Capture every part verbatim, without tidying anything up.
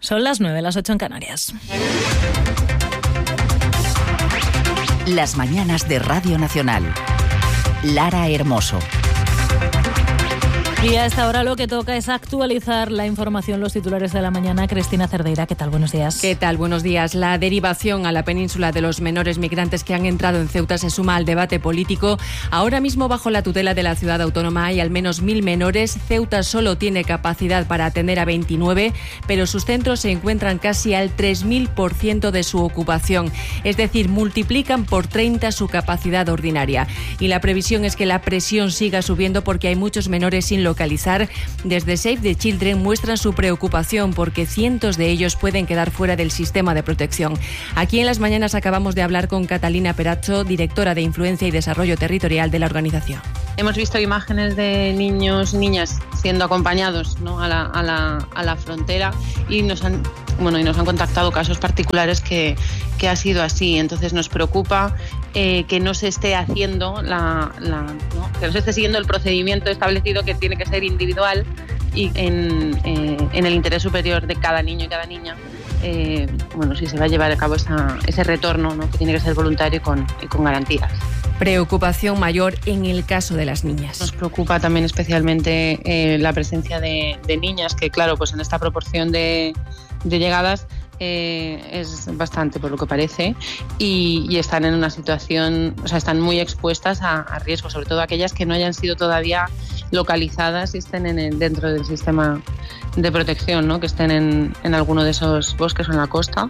Son las nueve, las ocho en Canarias. Las mañanas de Radio Nacional. Lara Hermoso. Y a esta hora lo que toca es actualizar la información, los titulares de la mañana. Cristina Cerdeira, ¿qué tal? Buenos días. ¿Qué tal? Buenos días. La derivación a la península de los menores migrantes que han entrado en Ceuta se suma al debate político. Ahora mismo, bajo la tutela de la ciudad autónoma, hay al menos mil menores. Ceuta solo tiene capacidad para atender a veintinueve, pero sus centros se encuentran casi al tres mil por ciento de su ocupación. Es decir, multiplican por treinta su capacidad ordinaria. Y la previsión es que la presión siga subiendo porque hay muchos menores sin localizar. Desde Save the Children muestran su preocupación porque cientos de ellos pueden quedar fuera del sistema de protección. Aquí en Las Mañanas acabamos de hablar con Catalina Peracho, directora de Influencia y Desarrollo Territorial de la organización. Hemos visto imágenes de niños y niñas siendo acompañados, ¿no?, a, la, a, la, a la frontera y nos han, bueno, y nos han contactado casos particulares que, que ha sido así. Entonces nos preocupa eh, que no se esté haciendo la, la ¿no? que no se esté siguiendo el procedimiento establecido, que tiene que ser individual y en, eh, en el interés superior de cada niño y cada niña. Eh, bueno, si se va a llevar a cabo esa, ese retorno, ¿no?, que tiene que ser voluntario y con, y con garantías. Preocupación mayor en el caso de las niñas. Nos preocupa también especialmente eh, la presencia de, de niñas, que claro, pues en esta proporción de, de llegadas eh, es bastante, por lo que parece, y, y están en una situación, o sea, están muy expuestas a, a riesgo, sobre todo aquellas que no hayan sido todavía localizadas y estén en el, dentro del sistema de protección, ¿no?, que estén en, en alguno de esos bosques o en la costa,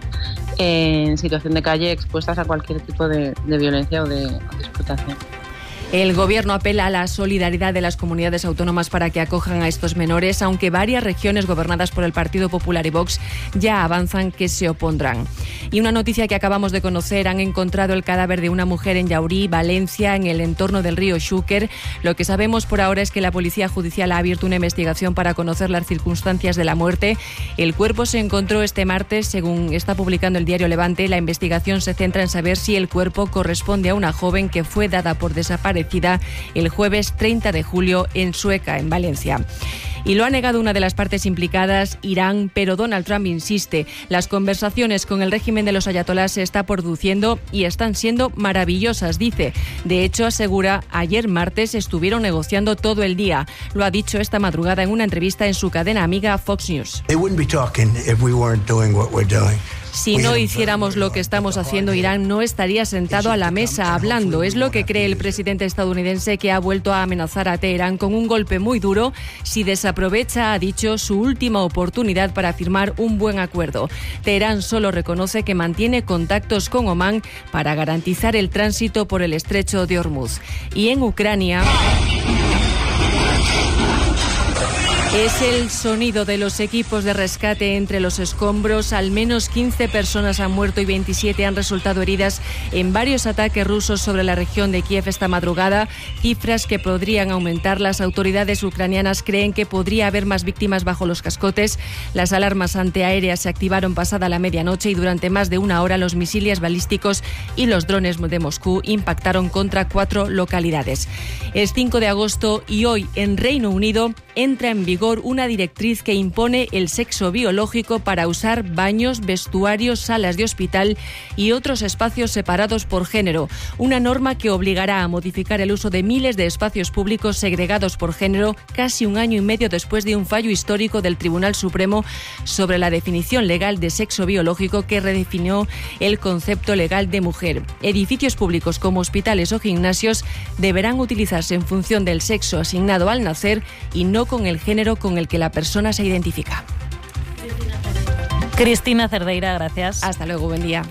eh, en situación de calle, expuestas a cualquier tipo de, de violencia o de, de explotación. El Gobierno apela a la solidaridad de las comunidades autónomas para que acojan a estos menores, aunque varias regiones gobernadas por el Partido Popular y Vox ya avanzan que se opondrán. Y una noticia que acabamos de conocer: han encontrado el cadáver de una mujer en Llaurí, Valencia, en el entorno del río Xúquer. Lo que sabemos por ahora es que la Policía Judicial ha abierto una investigación para conocer las circunstancias de la muerte. El cuerpo se encontró este martes, según está publicando el diario Levante. La investigación se centra en saber si el cuerpo corresponde a una joven que fue dada por desaparecida el jueves treinta de julio en Sueca, en Valencia. Y lo ha negado una de las partes implicadas, Irán, pero Donald Trump insiste. Las conversaciones con el régimen de los ayatolás se está produciendo y están siendo maravillosas, dice. De hecho, asegura, ayer martes estuvieron negociando todo el día. Lo ha dicho esta madrugada en una entrevista en su cadena amiga Fox News. Si no hiciéramos lo que estamos haciendo, Irán no estaría sentado a la mesa hablando. Es lo que cree el presidente estadounidense, que ha vuelto a amenazar a Teherán con un golpe muy duro si desaprovecha, ha dicho, su última oportunidad para firmar un buen acuerdo. Teherán solo reconoce que mantiene contactos con Omán para garantizar el tránsito por el estrecho de Hormuz. Y en Ucrania... es el sonido de los equipos de rescate entre los escombros. Al menos quince personas han muerto y veintisiete han resultado heridas en varios ataques rusos sobre la región de Kiev esta madrugada, cifras que podrían aumentar. Las autoridades ucranianas creen que podría haber más víctimas bajo los cascotes. Las alarmas antiaéreas se activaron pasada la medianoche y durante más de una hora los misiles balísticos y los drones de Moscú impactaron contra cuatro localidades. Es cinco de agosto y hoy en Reino Unido entra en vigor una directriz que impone el sexo biológico para usar baños, vestuarios, salas de hospital y otros espacios separados por género. Una norma que obligará a modificar el uso de miles de espacios públicos segregados por género casi un año y medio después de un fallo histórico del Tribunal Supremo sobre la definición legal de sexo biológico, que redefinió el concepto legal de mujer. Edificios públicos como hospitales o gimnasios deberán utilizarse en función del sexo asignado al nacer y no con el género con el que la persona se identifica. Cristina Cerdeira, gracias. Hasta luego, buen día.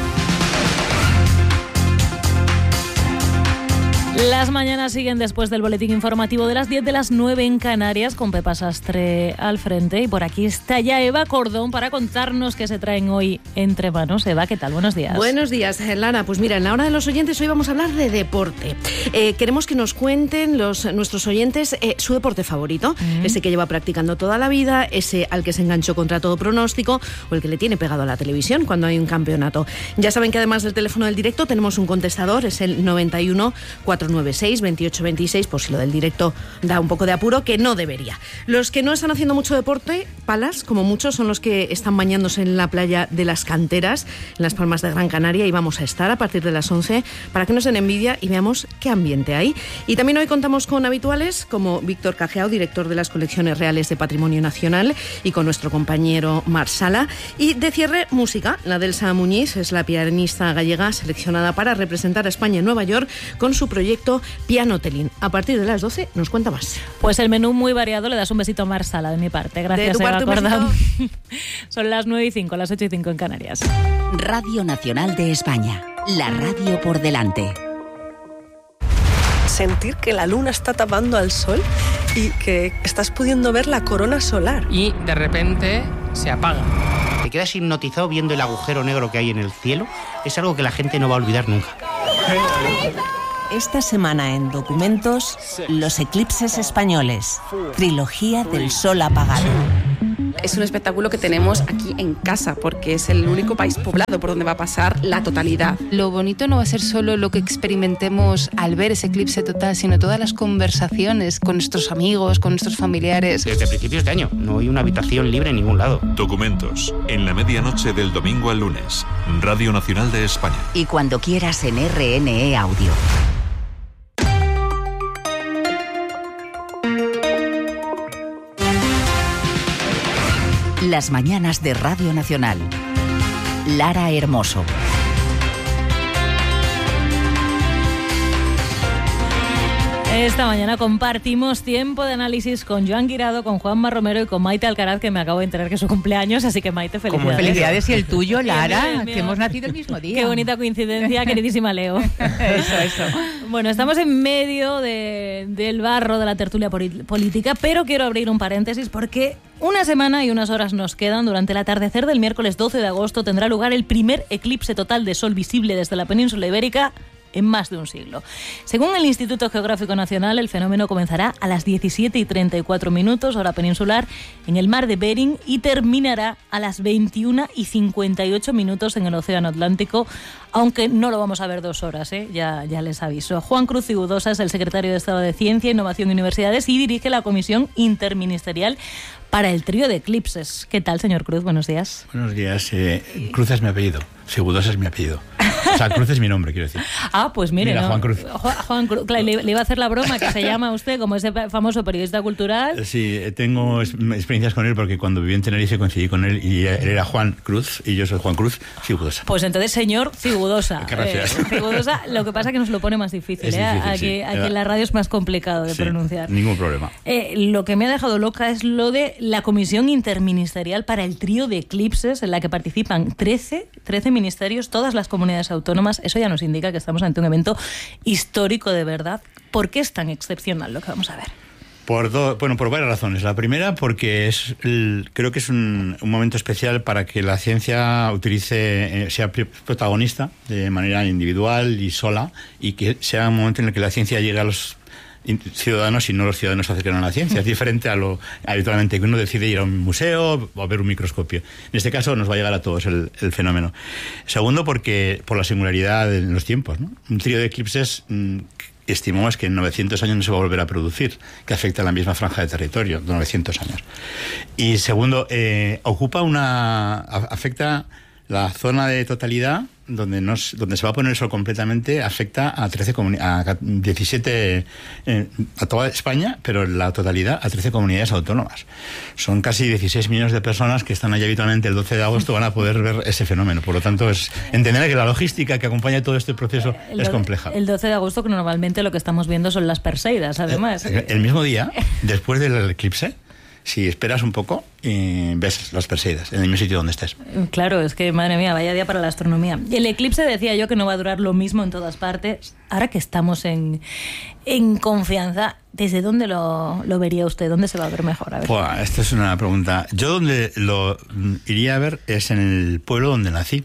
Las mañanas siguen después del boletín informativo de las diez, de las nueve en Canarias, con Pepa Sastre al frente. Y por aquí está ya Eva Cordón para contarnos qué se traen hoy entre manos. Eva, ¿qué tal? Buenos días. Buenos días, Lara. Pues mira, en la hora de los oyentes hoy vamos a hablar de deporte. Eh, queremos que nos cuenten los, nuestros oyentes eh, su deporte favorito, mm. ese que lleva practicando toda la vida, ese al que se enganchó contra todo pronóstico o el que le tiene pegado a la televisión cuando hay un campeonato. Ya saben que además del teléfono del directo tenemos un contestador, es el noventa y uno, cuatrocientos noventa y seis, veintiocho veintiséis, por si lo del directo da un poco de apuro, que no debería. Los que no están haciendo mucho deporte palas, como muchos, son los que están bañándose en la playa de Las Canteras, en Las Palmas de Gran Canaria, y vamos a estar a partir de las once para que nos den envidia y veamos qué ambiente hay. Y también hoy contamos con habituales como Víctor Cajeao, director de las Colecciones Reales de Patrimonio Nacional, y con nuestro compañero Mar Sala. Y de cierre, música. La Delsa Muñiz es la pianista gallega seleccionada para representar a España en Nueva York con su proyecto Piano Telín. A partir de las doce nos cuenta más. Pues el menú muy variado. Le das un besito a Mar Sala de mi parte. Gracias, de tu parte, Eva Cordón. Son las nueve y cinco, las ocho y cinco en Canarias. Radio Nacional de España. La radio por delante. Sentir que la luna está tapando al sol y que estás pudiendo ver la corona solar. Y de repente se apaga. Te quedas hipnotizado viendo el agujero negro que hay en el cielo. Es algo que la gente no va a olvidar nunca. Esta semana en Documentos, los eclipses españoles. Trilogía del sol apagado. Es un espectáculo que tenemos aquí en casa, porque es el único país poblado por donde va a pasar la totalidad. Lo bonito no va a ser solo lo que experimentemos al ver ese eclipse total, sino todas las conversaciones con nuestros amigos, con nuestros familiares. Desde principios de año, no hay una habitación libre en ningún lado. Documentos, en la medianoche del domingo al lunes. Radio Nacional de España. Y cuando quieras en R N E Audio. Las mañanas de Radio Nacional. Lara Hermoso. Esta mañana compartimos tiempo de análisis con Joan Guirado, con Juanma Romero y con Maite Alcaraz, que me acabo de enterar que es su cumpleaños, así que Maite, felicidades. Felicidades, y el tuyo, Lara, bien, bien, bien. que hemos nacido el mismo día. Qué bonita coincidencia, queridísima Leo. Eso, eso. Bueno, estamos en medio de, del barro de la tertulia política, pero quiero abrir un paréntesis porque una semana y unas horas nos quedan. Durante el atardecer del miércoles doce de agosto tendrá lugar el primer eclipse total de sol visible desde la península ibérica en más de un siglo. Según el Instituto Geográfico Nacional, el fenómeno comenzará a las diecisiete y treinta y cuatro minutos, hora peninsular, en el mar de Bering, y terminará a las veintiuna y cincuenta y ocho minutos en el Océano Atlántico, aunque no lo vamos a ver dos horas, ¿eh? ya, ya les aviso. Juan Cruz Cigudosa es el secretario de Estado de Ciencia, Innovación y Universidades y dirige la Comisión Interministerial para el trío de eclipses. ¿Qué tal, señor Cruz? Buenos días. Buenos días. Eh, Cruz es mi apellido. Cigudosa es mi apellido. O sea, Cruz es mi nombre, quiero decir. Ah, pues mire, Mira, ¿no? Juan Cruz. Juan, Juan Cruz. Claro, le, le iba a hacer la broma que se llama usted como ese famoso periodista cultural. Sí, tengo experiencias con él porque cuando viví en Tenerife coincidí con él y él era Juan Cruz y yo soy Juan Cruz Cigudosa. Pues entonces, señor Cigudosa. Gracias. Eh, Cigudosa, lo que pasa es que nos lo pone más difícil. Es ¿eh? difícil, aquí, sí. aquí en la radio es más complicado de sí, pronunciar. Ningún problema. Eh, lo que me ha dejado loca es lo de la Comisión Interministerial para el trío de eclipses, en la que participan trece, trece ministerios, todas las comunidades autónomas. Eso ya nos indica que estamos ante un evento histórico de verdad. ¿Por qué es tan excepcional lo que vamos a ver? Por do, bueno, por varias razones. La primera, porque es el, creo que es un, un momento especial para que la ciencia utilice, eh, sea protagonista de manera individual y sola, y que sea un momento en el que la ciencia llegue a los ciudadanos y no los ciudadanos se acercan a la ciencia. Es diferente a lo habitualmente que uno decide ir a un museo o a ver un microscopio. En este caso nos va a llegar a todos el, el fenómeno. Segundo, porque por la singularidad de los tiempos, ¿no? Un trío de eclipses mmm, estimamos que en novecientos años no se va a volver a producir, que afecta a la misma franja de territorio, de novecientos años. Y segundo, eh, ocupa una... afecta la zona de totalidad donde nos, donde se va a poner el sol completamente, afecta a trece a diecisiete eh, a toda España, pero la totalidad a trece comunidades autónomas. Son casi dieciséis millones de personas que están allí habitualmente el doce de agosto, van a poder ver ese fenómeno. Por lo tanto, es entender que la logística que acompaña todo este proceso el es do, compleja. El doce de agosto, que normalmente lo que estamos viendo son las Perseidas, además. El, el mismo día, después del eclipse, si esperas un poco, eh, ves las Perseidas en el mismo sitio donde estés. Claro, es que, madre mía, vaya día para la astronomía. El eclipse, decía yo, que no va a durar lo mismo en todas partes. Ahora que estamos en, en confianza, ¿desde dónde lo, lo vería usted? ¿Dónde se va a ver mejor? A ver. Buah, esta es una pregunta. Yo donde lo iría a ver es en el pueblo donde nací,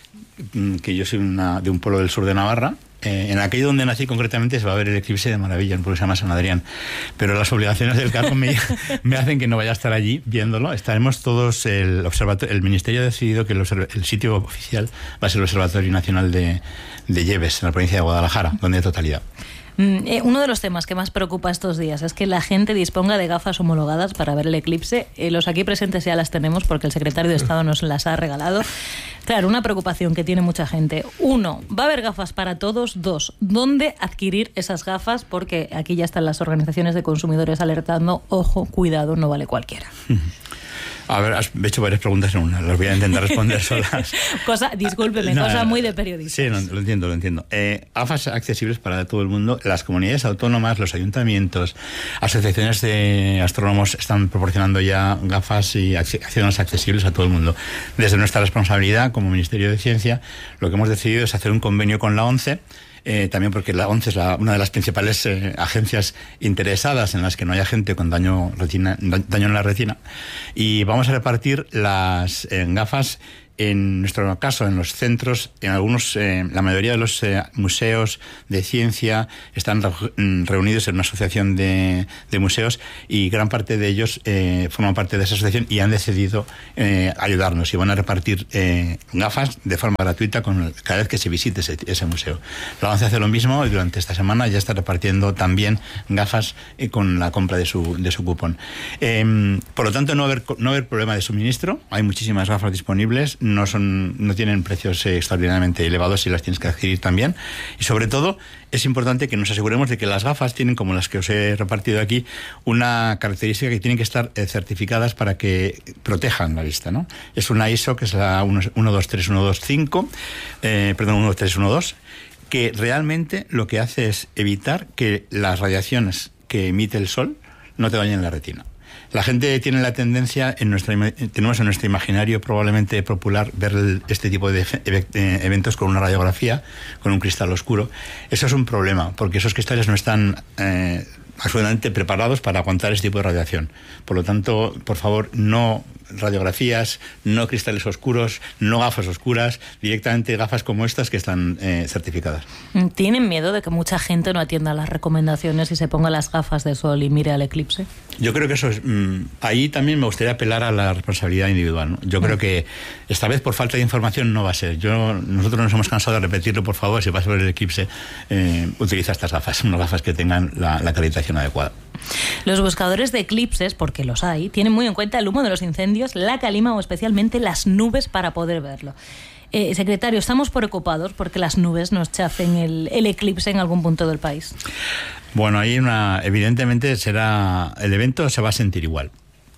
que yo soy una, de un pueblo del sur de Navarra. Eh, en aquello donde nací concretamente se va a ver el eclipse de maravilla, en un pueblo que se llama San Adrián, pero las obligaciones del cargo me, me hacen que no vaya a estar allí viéndolo. Estaremos todos, el observatorio, el Ministerio ha decidido que el, el sitio oficial va a ser el Observatorio Nacional de, de Lleves, en la provincia de Guadalajara, donde hay totalidad. Eh, uno de los temas que más preocupa estos días es que la gente disponga de gafas homologadas para ver el eclipse. Eh, los aquí presentes ya las tenemos porque el secretario de Estado nos las ha regalado. Claro, una preocupación que tiene mucha gente. Uno, ¿va a haber gafas para todos? Dos, ¿dónde adquirir esas gafas? Porque aquí ya están las organizaciones de consumidores alertando, ojo, cuidado, no vale cualquiera. A ver, has hecho varias preguntas en una, las voy a intentar responder solas. Cosa, discúlpeme, no, cosa muy de periodista. Sí, no, lo entiendo, lo entiendo. Eh, gafas accesibles para todo el mundo. Las comunidades autónomas, los ayuntamientos, asociaciones de astrónomos están proporcionando ya gafas y acciones accesibles a todo el mundo. Desde nuestra responsabilidad como Ministerio de Ciencia, lo que hemos decidido es hacer un convenio con la ONCE. Eh, también porque la ONCE es la, una de las principales eh, agencias interesadas en las que no haya gente con daño, retina, daño en la retina, y vamos a repartir las eh, gafas, en nuestro caso, en los centros, en algunos, eh, la mayoría de los eh, museos de ciencia están re reunidos en una asociación de, de museos, y gran parte de ellos eh, forman parte de esa asociación y han decidido eh, ayudarnos, y van a repartir eh, gafas de forma gratuita con, cada vez que se visite ese, ese museo. La ONCE hace lo mismo y durante esta semana ya está repartiendo también gafas eh, con la compra de su, de su cupón. Eh, por lo tanto, no va a haber, no va a haber problema de suministro, hay muchísimas gafas disponibles. No son, no tienen precios eh, extraordinariamente elevados y las tienes que adquirir también. Y sobre todo, es importante que nos aseguremos de que las gafas tienen, como las que os he repartido aquí, una característica que tienen que estar eh, certificadas para que protejan la vista, ¿no? Es una I S O, que es la uno dos tres uno dos cinco, eh, perdón, uno dos tres uno dos, que realmente lo que hace es evitar que las radiaciones que emite el sol no te dañen la retina. La gente tiene la tendencia, en nuestra, tenemos en nuestro imaginario probablemente popular, ver el, este tipo de eventos con una radiografía, con un cristal oscuro. Eso es un problema, porque esos cristales no están eh, absolutamente preparados para aguantar este tipo de radiación. Por lo tanto, por favor, no radiografías, no cristales oscuros, no gafas oscuras, directamente gafas como estas que están eh, certificadas. ¿Tienen miedo de que mucha gente no atienda las recomendaciones y se ponga las gafas de sol y mire al eclipse? Yo creo que eso es... Mmm, ahí también me gustaría apelar a la responsabilidad individual, ¿no? Yo creo que esta vez por falta de información no va a ser. Yo, nosotros nos hemos cansado de repetirlo, por favor, si vas a ver el eclipse, eh, utiliza estas gafas, unas gafas que tengan la, la acreditación adecuada. Los buscadores de eclipses, porque los hay, tienen muy en cuenta el humo de los incendios, la calima o especialmente las nubes para poder verlo. Eh, secretario, estamos preocupados porque las nubes nos chafen el, el eclipse en algún punto del país. Bueno, hay una, evidentemente será, el evento se va a sentir igual.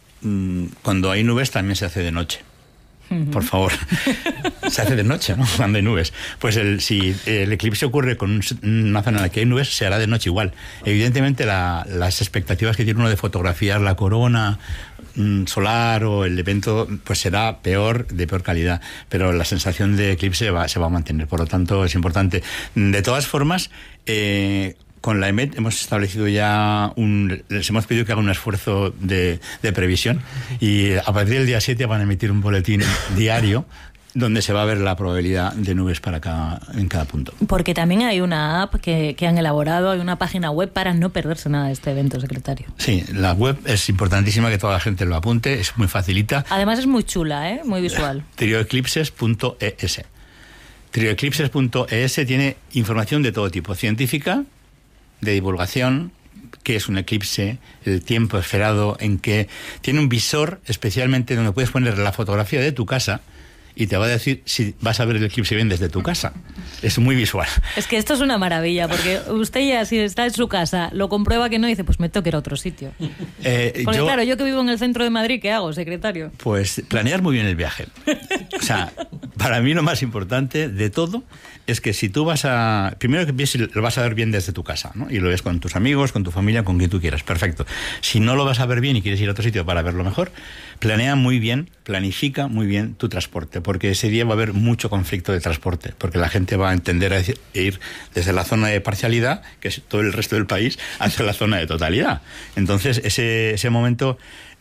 Cuando hay nubes también se hace de noche. Por favor, se hace de noche, ¿no? Cuando hay nubes. Pues el, si el eclipse ocurre con un, una zona en la que hay nubes, se hará de noche igual. Evidentemente la, las expectativas que tiene uno de fotografiar la corona mm, solar o el evento, pues será peor, de peor calidad, pero la sensación de eclipse va, se va a mantener. Por lo tanto, es importante. De todas formas, eh, con la E M E T hemos establecido ya un... Les hemos pedido que hagan un esfuerzo de, de previsión, y a partir del día siete van a emitir un boletín diario donde se va a ver la probabilidad de nubes para cada, en cada punto. Porque también hay una app que, que han elaborado, hay una página web para no perderse nada de este evento, secretario. Sí, la web es importantísima que toda la gente lo apunte, es muy facilita. Además es muy chula, ¿eh? Muy visual. trioeclipses punto e s. trioeclipses punto e s tiene información de todo tipo, científica, de divulgación, qué es un eclipse, el tiempo esperado, en que tiene un visor especialmente donde puedes poner la fotografía de tu casa y te va a decir si vas a ver el eclipse bien desde tu casa. Es muy visual. Es que esto es una maravilla, porque usted ya, si está en su casa, lo comprueba que no, y dice, pues me tengo que ir a otro sitio. Eh, porque yo, claro, yo que vivo en el centro de Madrid, ¿qué hago, secretario? Pues planear muy bien el viaje. O sea, para mí lo más importante de todo es que si tú vas a... Primero que pienses, lo vas a ver bien desde tu casa, ¿no? Y lo ves con tus amigos, con tu familia, con quien tú quieras. Perfecto. Si no lo vas a ver bien y quieres ir a otro sitio para verlo mejor, planea muy bien, planifica muy bien tu transporte, porque ese día va a haber mucho conflicto de transporte, porque la gente va a entender a ir desde la zona de parcialidad, que es todo el resto del país, hacia la zona de totalidad. Entonces, ese, ese momento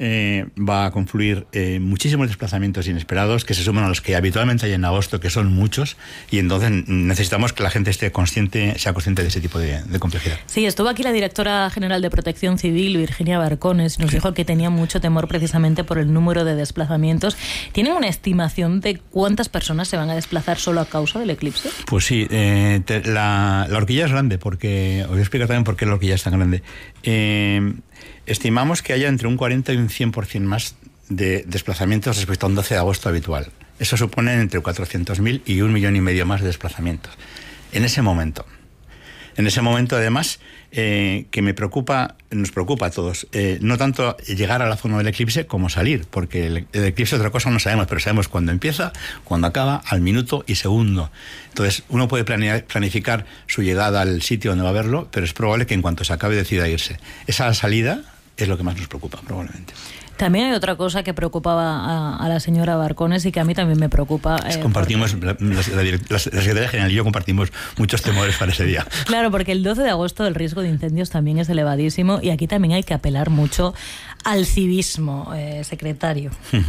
eh, va a confluir eh, muchísimos desplazamientos inesperados que se suman a los que habitualmente hay en agosto, que son muchos, y entonces necesitamos que la gente esté consciente, sea consciente de ese tipo de, de complejidad. Sí, estuvo aquí la directora general de Protección Civil, Virginia Barcones, y nos sí. dijo que tenía mucho temor precisamente por el número de desplazamientos. ¿Tienen una estimación de cuántas personas se van a desplazar solo a causa del eclipse? Pues sí, eh, te, la, la horquilla es grande, porque os voy a explicar también por qué la horquilla es tan grande. Eh, estimamos que haya entre un cuarenta y un cien por ciento más de desplazamientos respecto a un doce de agosto habitual. Eso supone entre cuatrocientos mil y un millón y medio más de desplazamientos. En ese momento. En ese momento, además, eh, que me preocupa, nos preocupa a todos, eh, no tanto llegar a la zona del eclipse como salir, porque el, el eclipse otra cosa no sabemos, pero sabemos cuándo empieza, cuándo acaba, al minuto y segundo. Entonces, uno puede planear, planificar su llegada al sitio donde va a verlo, pero es probable que en cuanto se acabe decida irse. Esa salida es lo que más nos preocupa, probablemente. También hay otra cosa que preocupaba a, a la señora Barcones y que a mí también me preocupa. Eh, compartimos, porque... la, la, la, la Secretaría General y yo compartimos muchos temores para ese día. Claro, porque el doce de agosto el riesgo de incendios también es elevadísimo y aquí también hay que apelar mucho al civismo, eh, secretario.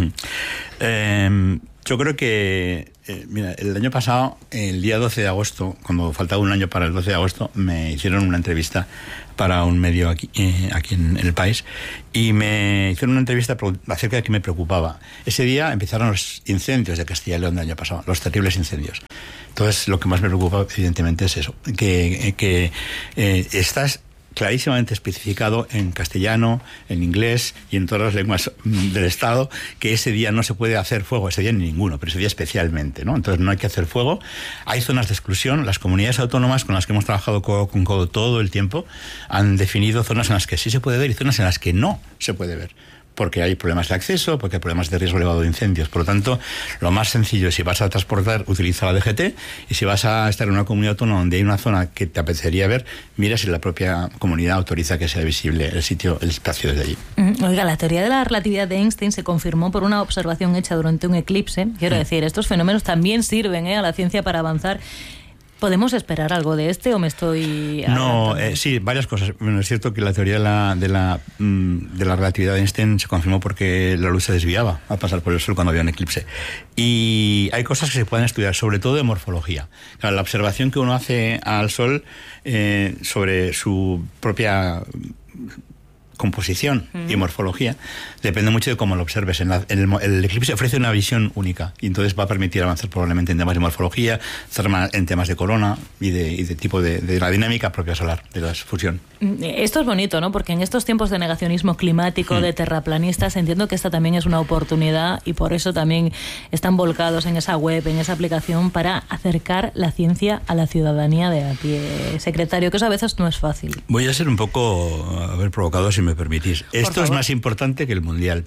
eh, yo creo que, eh, mira, el año pasado, el día doce de agosto, cuando faltaba un año para el doce de agosto, me hicieron una entrevista para un medio aquí, eh, aquí en, en el país, y me hicieron una entrevista acerca de qué me preocupaba. Ese día empezaron los incendios de Castilla y León del año pasado, los terribles incendios. Entonces, lo que más me preocupa, evidentemente, es eso, que, que eh, estás clarísimamente especificado en castellano, en inglés y en todas las lenguas del Estado, que ese día no se puede hacer fuego, ese día en ninguno, pero ese día especialmente, ¿no? Entonces no hay que hacer fuego. Hay zonas de exclusión. Las comunidades autónomas con las que hemos trabajado codo con codo todo el tiempo han definido zonas en las que sí se puede ver y zonas en las que no se puede ver, porque hay problemas de acceso, porque hay problemas de riesgo elevado de incendios. Por lo tanto, lo más sencillo es, si vas a transportar, utiliza la D G T, y si vas a estar en una comunidad autónoma donde hay una zona que te apetecería ver, mira si la propia comunidad autoriza que sea visible el sitio, el espacio desde allí. Oiga, la teoría de la relatividad de Einstein se confirmó por una observación hecha durante un eclipse. Quiero mm. decir, estos fenómenos también sirven ¿eh? a la ciencia para avanzar. ¿Podemos esperar algo de este o me estoy...? No, eh, sí, varias cosas. Bueno, es cierto que la teoría de la, de, la, de la relatividad de Einstein se confirmó porque la luz se desviaba al pasar por el Sol cuando había un eclipse. Y hay cosas que se pueden estudiar, sobre todo de morfología. Claro, la observación que uno hace al Sol eh, sobre su propia composición uh-huh. y morfología depende mucho de cómo lo observes. En la, en el, el eclipse ofrece una visión única y entonces va a permitir avanzar probablemente en temas de morfología, en temas de corona y de, y de tipo de, de la dinámica propia solar, de la fusión. Esto es bonito, ¿no? Porque en estos tiempos de negacionismo climático, uh-huh. de terraplanistas, entiendo que esta también es una oportunidad y por eso también están volcados en esa web, en esa aplicación, para acercar la ciencia a la ciudadanía de a pie. Secretario, que eso a veces no es fácil. Voy a ser un poco, a ver, provocado, si me permitís. Por Esto favor. Es más importante que el Mundial.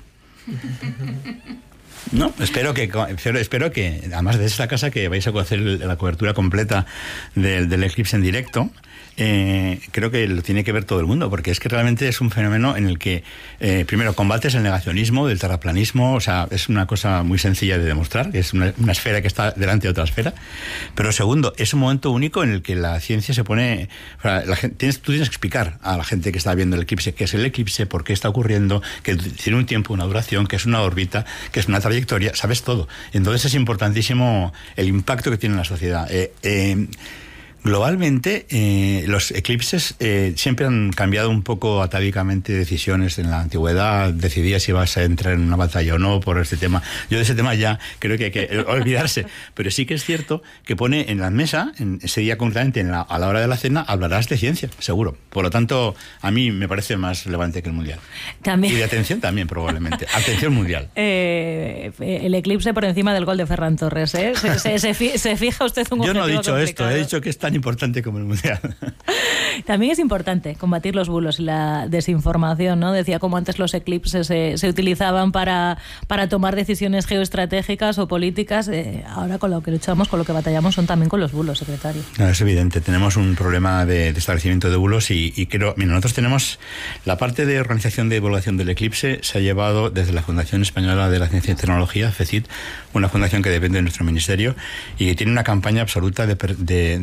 No, espero que, espero que, además de esta casa, que vais a hacer la cobertura completa del, del eclipse en directo. Eh, creo que lo tiene que ver todo el mundo, porque es que realmente es un fenómeno en el que eh, primero combates el negacionismo del terraplanismo. O sea, es una cosa muy sencilla de demostrar, que es una, una esfera que está delante de otra esfera, pero segundo, es un momento único en el que la ciencia se pone, o sea, la gente, tienes, tú tienes que explicar a la gente que está viendo el eclipse qué es el eclipse, por qué está ocurriendo, que tiene un tiempo, una duración, que es una órbita, que es una trayectoria, sabes todo. Entonces es importantísimo el impacto que tiene en la sociedad. eh, eh, Globalmente, eh, los eclipses eh, siempre han cambiado un poco atávicamente decisiones. En la antigüedad decidías si vas a entrar en una batalla o no por este tema. Yo de ese tema ya creo que hay que olvidarse, pero sí que es cierto que pone en la mesa, en ese día concretamente, en la, a la hora de la cena, hablarás de ciencia, seguro. Por lo tanto, a mí me parece más relevante que el Mundial. También. Y de atención también, probablemente. Atención mundial. Eh, el eclipse por encima del gol de Ferran Torres, ¿eh? Se, se, se, fi, se fija usted un Yo no he dicho complicado. esto, he dicho que es tan importante como el Mundial. También es importante combatir los bulos y la desinformación, ¿no? Decía como antes los eclipses se, se utilizaban para, para tomar decisiones geoestratégicas o políticas. Eh, ahora con lo que luchamos, con lo que batallamos son también con los bulos, secretario. No, es evidente, tenemos un problema de, de establecimiento de bulos y, y creo, mira, nosotros tenemos la parte de organización de divulgación del eclipse, se ha llevado desde la Fundación Española de la Ciencia y Tecnología, FECIT, una fundación que depende de nuestro ministerio y que tiene una campaña absoluta de, de, de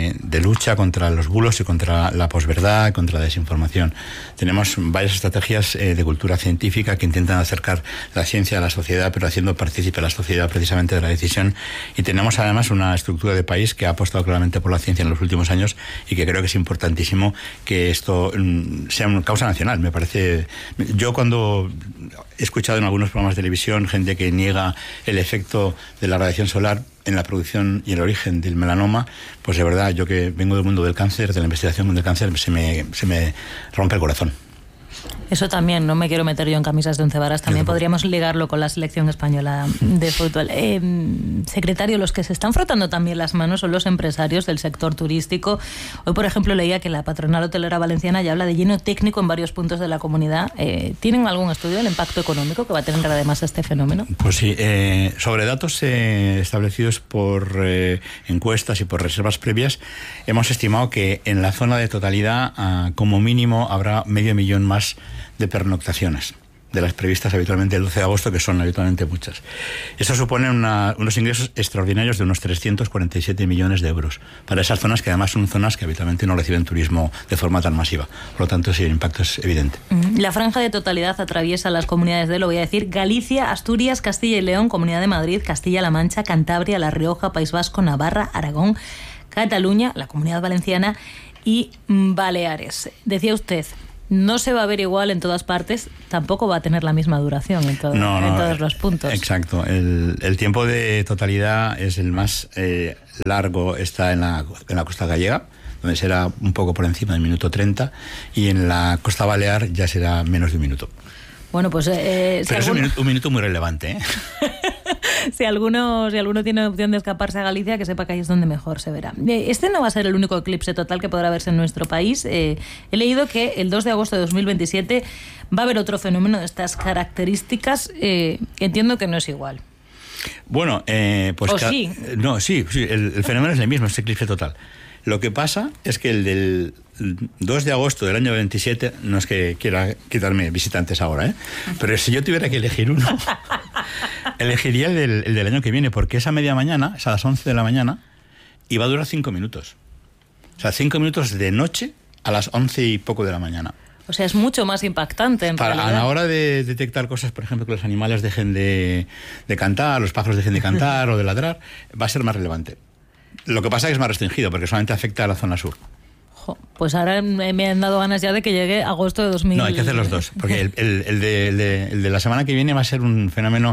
de, de lucha contra los bulos y contra la posverdad, contra la desinformación. Tenemos varias estrategias eh, de cultura científica que intentan acercar la ciencia a la sociedad, pero haciendo partícipe a la sociedad precisamente de la decisión. Y tenemos además una estructura de país que ha apostado claramente por la ciencia en los últimos años y que creo que es importantísimo que esto mm, sea una causa nacional. Me parece... Yo cuando he escuchado en algunos programas de televisión gente que niega el efecto de la radiación solar en la producción y el origen del melanoma, pues de verdad, yo que vengo del mundo del cáncer, de la investigación del cáncer, se me, se me rompe el corazón. Eso también, no me quiero meter yo en camisas de once varas, también podríamos ligarlo con la selección española de fútbol. Eh, secretario, los que se están frotando también las manos son los empresarios del sector turístico. Hoy, por ejemplo, leía que la patronal hotelera valenciana ya habla de lleno técnico en varios puntos de la comunidad. Eh, ¿Tienen algún estudio del impacto económico que va a tener además este fenómeno? Pues sí, eh, sobre datos eh, establecidos por eh, encuestas y por reservas previas, hemos estimado que en la zona de totalidad, ah, como mínimo, habrá medio millón más de pernoctaciones de las previstas habitualmente el doce de agosto, que son habitualmente muchas. Eso supone una, unos ingresos extraordinarios de unos trescientos cuarenta y siete millones de euros para esas zonas que además son zonas que habitualmente no reciben turismo de forma tan masiva. Por lo tanto, sí, el impacto es evidente. La franja de totalidad atraviesa las comunidades de, lo voy a decir, Galicia, Asturias, Castilla y León, Comunidad de Madrid, Castilla-La Mancha, Cantabria, La Rioja, País Vasco, Navarra, Aragón, Cataluña, la Comunidad Valenciana y Baleares. Decía usted, no se va a ver igual en todas partes, tampoco va a tener la misma duración en, todo, no, no, en todos los puntos. Exacto. El, el tiempo de totalidad es el más eh, largo, está en la, en la costa gallega, donde será un poco por encima del minuto treinta, y en la costa balear ya será menos de un minuto. Bueno, pues... Eh, Pero si es alguno... un, minuto, un minuto muy relevante, ¿eh? si, alguno, si alguno tiene opción de escaparse a Galicia, que sepa que ahí es donde mejor se verá. Este no va a ser el único eclipse total que podrá verse en nuestro país. Eh, he leído que el dos de agosto de dos mil veintisiete va a haber otro fenómeno de estas características. Eh, entiendo que no es igual. Bueno, eh, pues... ¿O ca- sí? No, sí, sí el, el fenómeno es el mismo, es eclipse total. Lo que pasa es que el del dos de agosto del año veintisiete, no es que quiera quitarme visitantes ahora, ¿eh? Pero si yo tuviera que elegir uno, elegiría el del, el del año que viene, porque esa media mañana, es a las once de la mañana, y va a durar cinco minutos. O sea, cinco minutos de noche a las once y poco de la mañana. O sea, es mucho más impactante en Para, realidad. a la hora de detectar cosas, por ejemplo, que los animales dejen de, de cantar, los pájaros dejen de cantar o de ladrar, va a ser más relevante. Lo que pasa es que es más restringido, porque solamente afecta a la zona sur. Jo, pues ahora me han dado ganas ya de que llegue agosto de dos mil. No, hay que hacer los dos, porque el, el, el, de, el, de, el de la semana que viene va a ser un fenómeno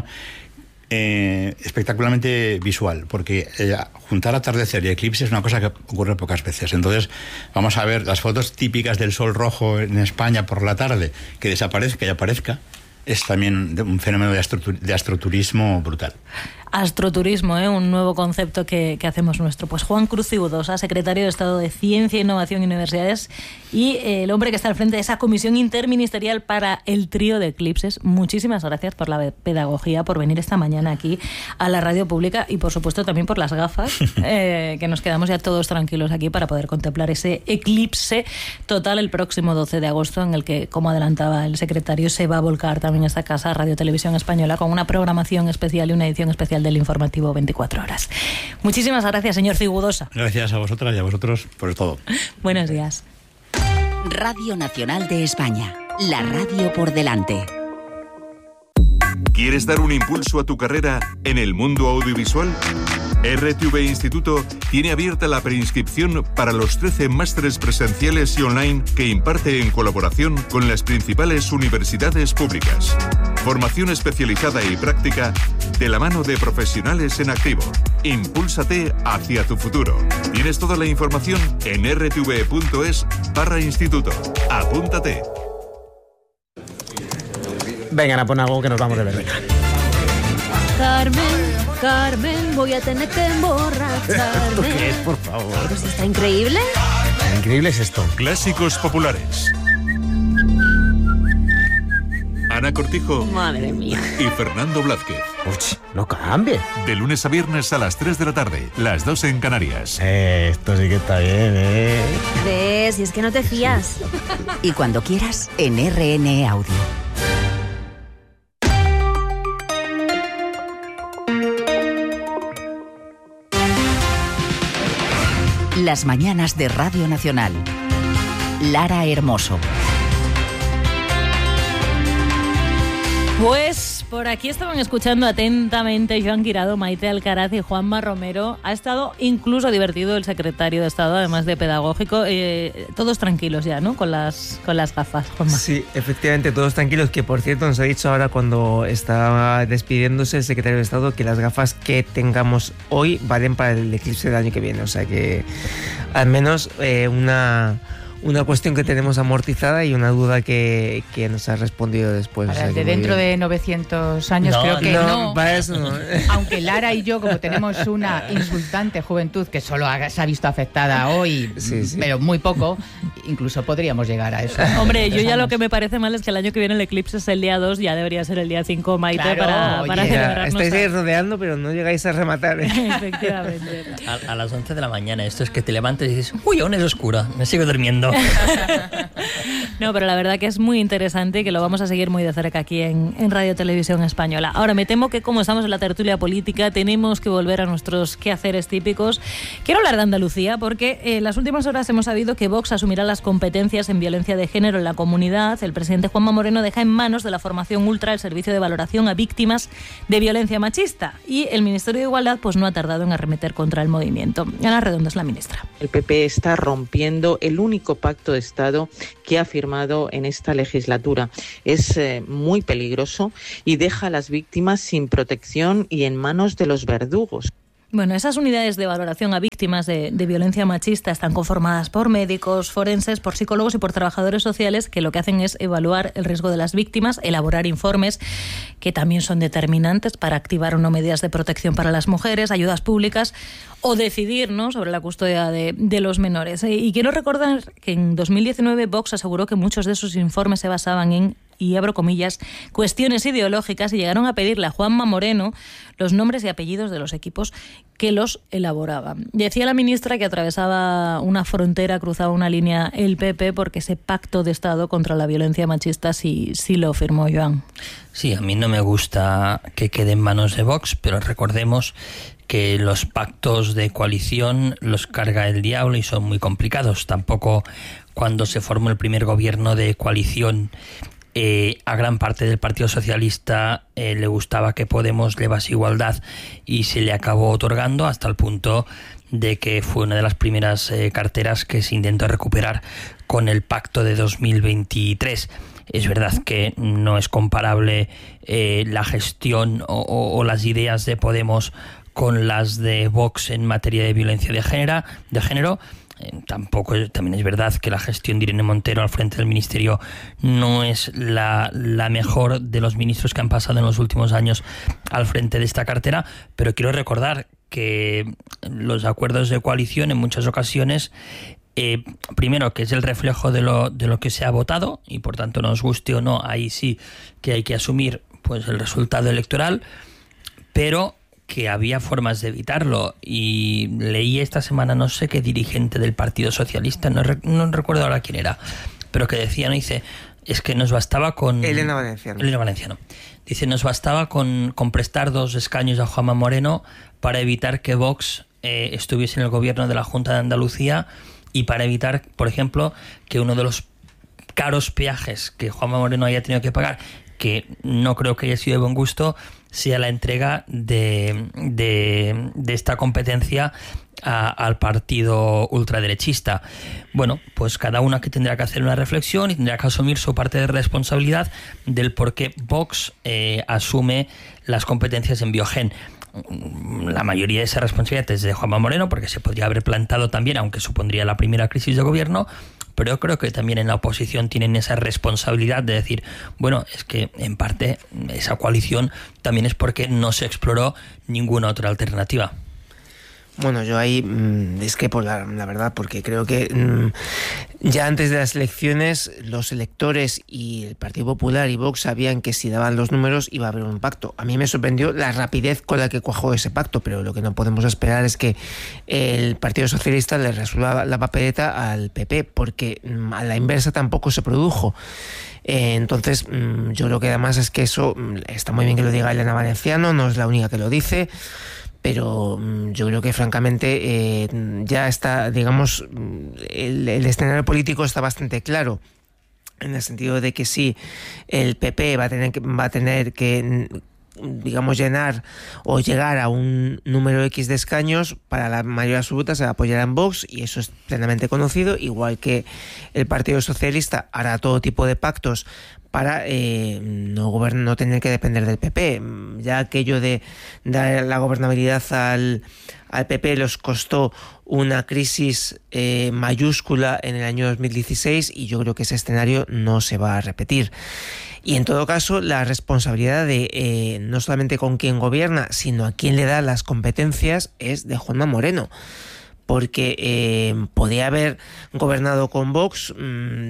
eh, espectacularmente visual, porque eh, juntar atardecer y eclipse es una cosa que ocurre pocas veces. Entonces vamos a ver las fotos típicas del sol rojo en España por la tarde, que desaparezca y aparezca. Es también un fenómeno de, astrotur- de astroturismo brutal. Astroturismo, ¿eh? Un nuevo concepto que, que hacemos nuestro. Pues Juan Cruz Cibudosa, secretario de Estado de Ciencia, Innovación y Universidades, y eh, el hombre que está al frente de esa comisión interministerial para el trío de eclipses. Muchísimas gracias por la pedagogía, por venir esta mañana aquí a la radio pública y, por supuesto, también por las gafas, eh, que nos quedamos ya todos tranquilos aquí para poder contemplar ese eclipse total el próximo doce de agosto, en el que, como adelantaba el secretario, se va a volcar también esta casa, Radio Televisión Española, con una programación especial y una edición especial del informativo veinticuatro horas. Muchísimas gracias, señor Cibudosa. Gracias a vosotras y a vosotros por todo. Buenos días. Radio Nacional de España, la radio por delante. ¿Quieres dar un impulso a tu carrera en el mundo audiovisual? R T V Instituto tiene abierta la preinscripción para los trece másteres presenciales y online que imparte en colaboración con las principales universidades públicas. Formación especializada y práctica de la mano de profesionales en activo. Impúlsate hacia tu futuro. Tienes toda la información en r t v punto es barra instituto. Apúntate. Vengan a poner algo que nos vamos de ver. Carmen, Carmen, voy a tener que emborracharme. ¿Esto qué es, por favor? Pues está increíble. Increíble es esto. Clásicos populares. Ana Cortijo. Madre mía. Y Fernando Blázquez. Uch, no cambie. De lunes a viernes a las tres de la tarde, las dos en Canarias. Eh, esto sí que está bien, ¿eh? ¿Ves? Y es que no te fías. Y cuando quieras, en R N E Audio. Las mañanas de Radio Nacional. Lara Hermoso. Pues por aquí estaban escuchando atentamente Joan Guirado, Maite Alcaraz y Juanma Romero. Ha estado incluso divertido el secretario de Estado, además de pedagógico. Eh, todos tranquilos ya, ¿no? Con las, con las gafas, Juanma. Sí, efectivamente, todos tranquilos. Que por cierto nos ha dicho ahora cuando estaba despidiéndose el secretario de Estado que las gafas que tengamos hoy valen para el eclipse del año que viene. O sea que al menos eh, una... Una cuestión que tenemos amortizada y una duda que, que nos ha respondido después. Para o sea, el de dentro de novecientos años no, creo que no. no. Para eso no. Aunque Lara y yo, como tenemos una insultante juventud que solo ha, se ha visto afectada hoy, sí, sí. pero muy poco, incluso podríamos llegar a eso. Hombre, yo ya lo que me parece mal es que el año que viene el eclipse es el día dos, ya debería ser el día cinco, Maite, claro, para, para celebrarnos. Estáis ahí rodeando, pero no llegáis a rematar. ¿eh? Efectivamente. A, a las once de la mañana, esto es que te levantes y dices, uy, aún es oscura, me sigo durmiendo. No, pero la verdad que es muy interesante y que lo vamos a seguir muy de cerca aquí en, en Radio Televisión Española. Ahora, me temo que como estamos en la tertulia política, tenemos que volver a nuestros quehaceres típicos. Quiero hablar de Andalucía porque en las últimas horas hemos sabido que Vox asumirá las competencias en violencia de género en la comunidad. El presidente Juanma Moreno deja en manos de la formación Ultra el servicio de valoración a víctimas de violencia machista y el Ministerio de Igualdad pues no ha tardado en arremeter contra el movimiento. Ana Redondo es la ministra. El P P está rompiendo el único pacto de Estado que ha firmado en esta legislatura. Es eh, muy peligroso y deja a las víctimas sin protección y en manos de los verdugos. Bueno, esas unidades de valoración a víctimas de, de violencia machista están conformadas por médicos, forenses, por psicólogos y por trabajadores sociales que lo que hacen es evaluar el riesgo de las víctimas, elaborar informes que también son determinantes para activar o no medidas de protección para las mujeres, ayudas públicas o decidir, ¿no?, sobre la custodia de, de los menores. Y quiero recordar que en dos mil diecinueve Vox aseguró que muchos de sus informes se basaban en, y abro comillas, cuestiones ideológicas y llegaron a pedirle a Juanma Moreno los nombres y apellidos de los equipos que los elaboraban. Decía la ministra que atravesaba una frontera, cruzaba una línea el P P porque ese pacto de Estado contra la violencia machista sí, sí lo firmó Joan. Sí, a mí no me gusta que quede en manos de Vox, pero recordemos que los pactos de coalición los carga el diablo y son muy complicados. Tampoco cuando se formó el primer gobierno de coalición Eh, a gran parte del Partido Socialista eh, le gustaba que Podemos llevase igualdad y se le acabó otorgando hasta el punto de que fue una de las primeras eh, carteras que se intentó recuperar con el pacto de dos mil veintitrés. Es verdad que no es comparable eh, la gestión o, o, o las ideas de Podemos con las de Vox en materia de violencia de género, de género. Eh, tampoco también es verdad que la gestión de Irene Montero al frente del ministerio no es la, la mejor de los ministros que han pasado en los últimos años al frente de esta cartera, pero quiero recordar que los acuerdos de coalición en muchas ocasiones, eh, primero que es el reflejo de lo, de lo que se ha votado y por tanto nos guste o no, ahí sí que hay que asumir pues el resultado electoral, pero que había formas de evitarlo. Y leí esta semana, no sé qué dirigente del Partido Socialista, no, re, no recuerdo ahora quién era, pero que decía, no dice, es que nos bastaba con... Elena Valenciano. Elena Valenciano. Dice, nos bastaba con, con prestar dos escaños a Juanma Moreno para evitar que Vox eh, estuviese en el gobierno de la Junta de Andalucía y para evitar, por ejemplo, que uno de los caros peajes que Juanma Moreno haya tenido que pagar, que no creo que haya sido de buen gusto, sea la entrega de, de, de esta competencia a, al partido ultraderechista. Bueno, pues cada una que tendrá que hacer una reflexión y tendrá que asumir su parte de responsabilidad del por qué Vox eh, asume las competencias en Biogen. La mayoría de esa responsabilidad es de Juanma Moreno, porque se podría haber plantado también, aunque supondría la primera crisis de gobierno, pero yo creo que también en la oposición tienen esa responsabilidad de decir, bueno, es que en parte esa coalición también es porque no se exploró ninguna otra alternativa. Bueno, yo ahí mmm, discrepo la, la verdad, porque creo que mmm, ya antes de las elecciones los electores y el Partido Popular y Vox sabían que si daban los números iba a haber un pacto. A mí me sorprendió la rapidez con la que cuajó ese pacto, pero lo que no podemos esperar es que el Partido Socialista le resuelva la papeleta al P P, porque mmm, a la inversa tampoco se produjo. Eh, entonces, mmm, yo creo que además es que eso, mmm, está muy bien que lo diga Elena Valenciano, no es la única que lo dice, pero yo creo que francamente eh, ya está, digamos, el, el escenario político está bastante claro, en el sentido de que sí, el P P va a tener que, va a tener que digamos, llenar o llegar a un número X de escaños. Para la mayoría absoluta se apoyará en Vox, y eso es plenamente conocido, igual que el Partido Socialista hará todo tipo de pactos para eh, no, gobernar, no tener que depender del P P. Ya aquello de dar la gobernabilidad al, al P P los costó una crisis eh, mayúscula en el año dos mil dieciséis, y yo creo que ese escenario no se va a repetir. Y en todo caso, la responsabilidad de eh, no solamente con quién gobierna, sino a quién le da las competencias es de Juanma Moreno. Porque eh, podía haber gobernado con Vox mmm,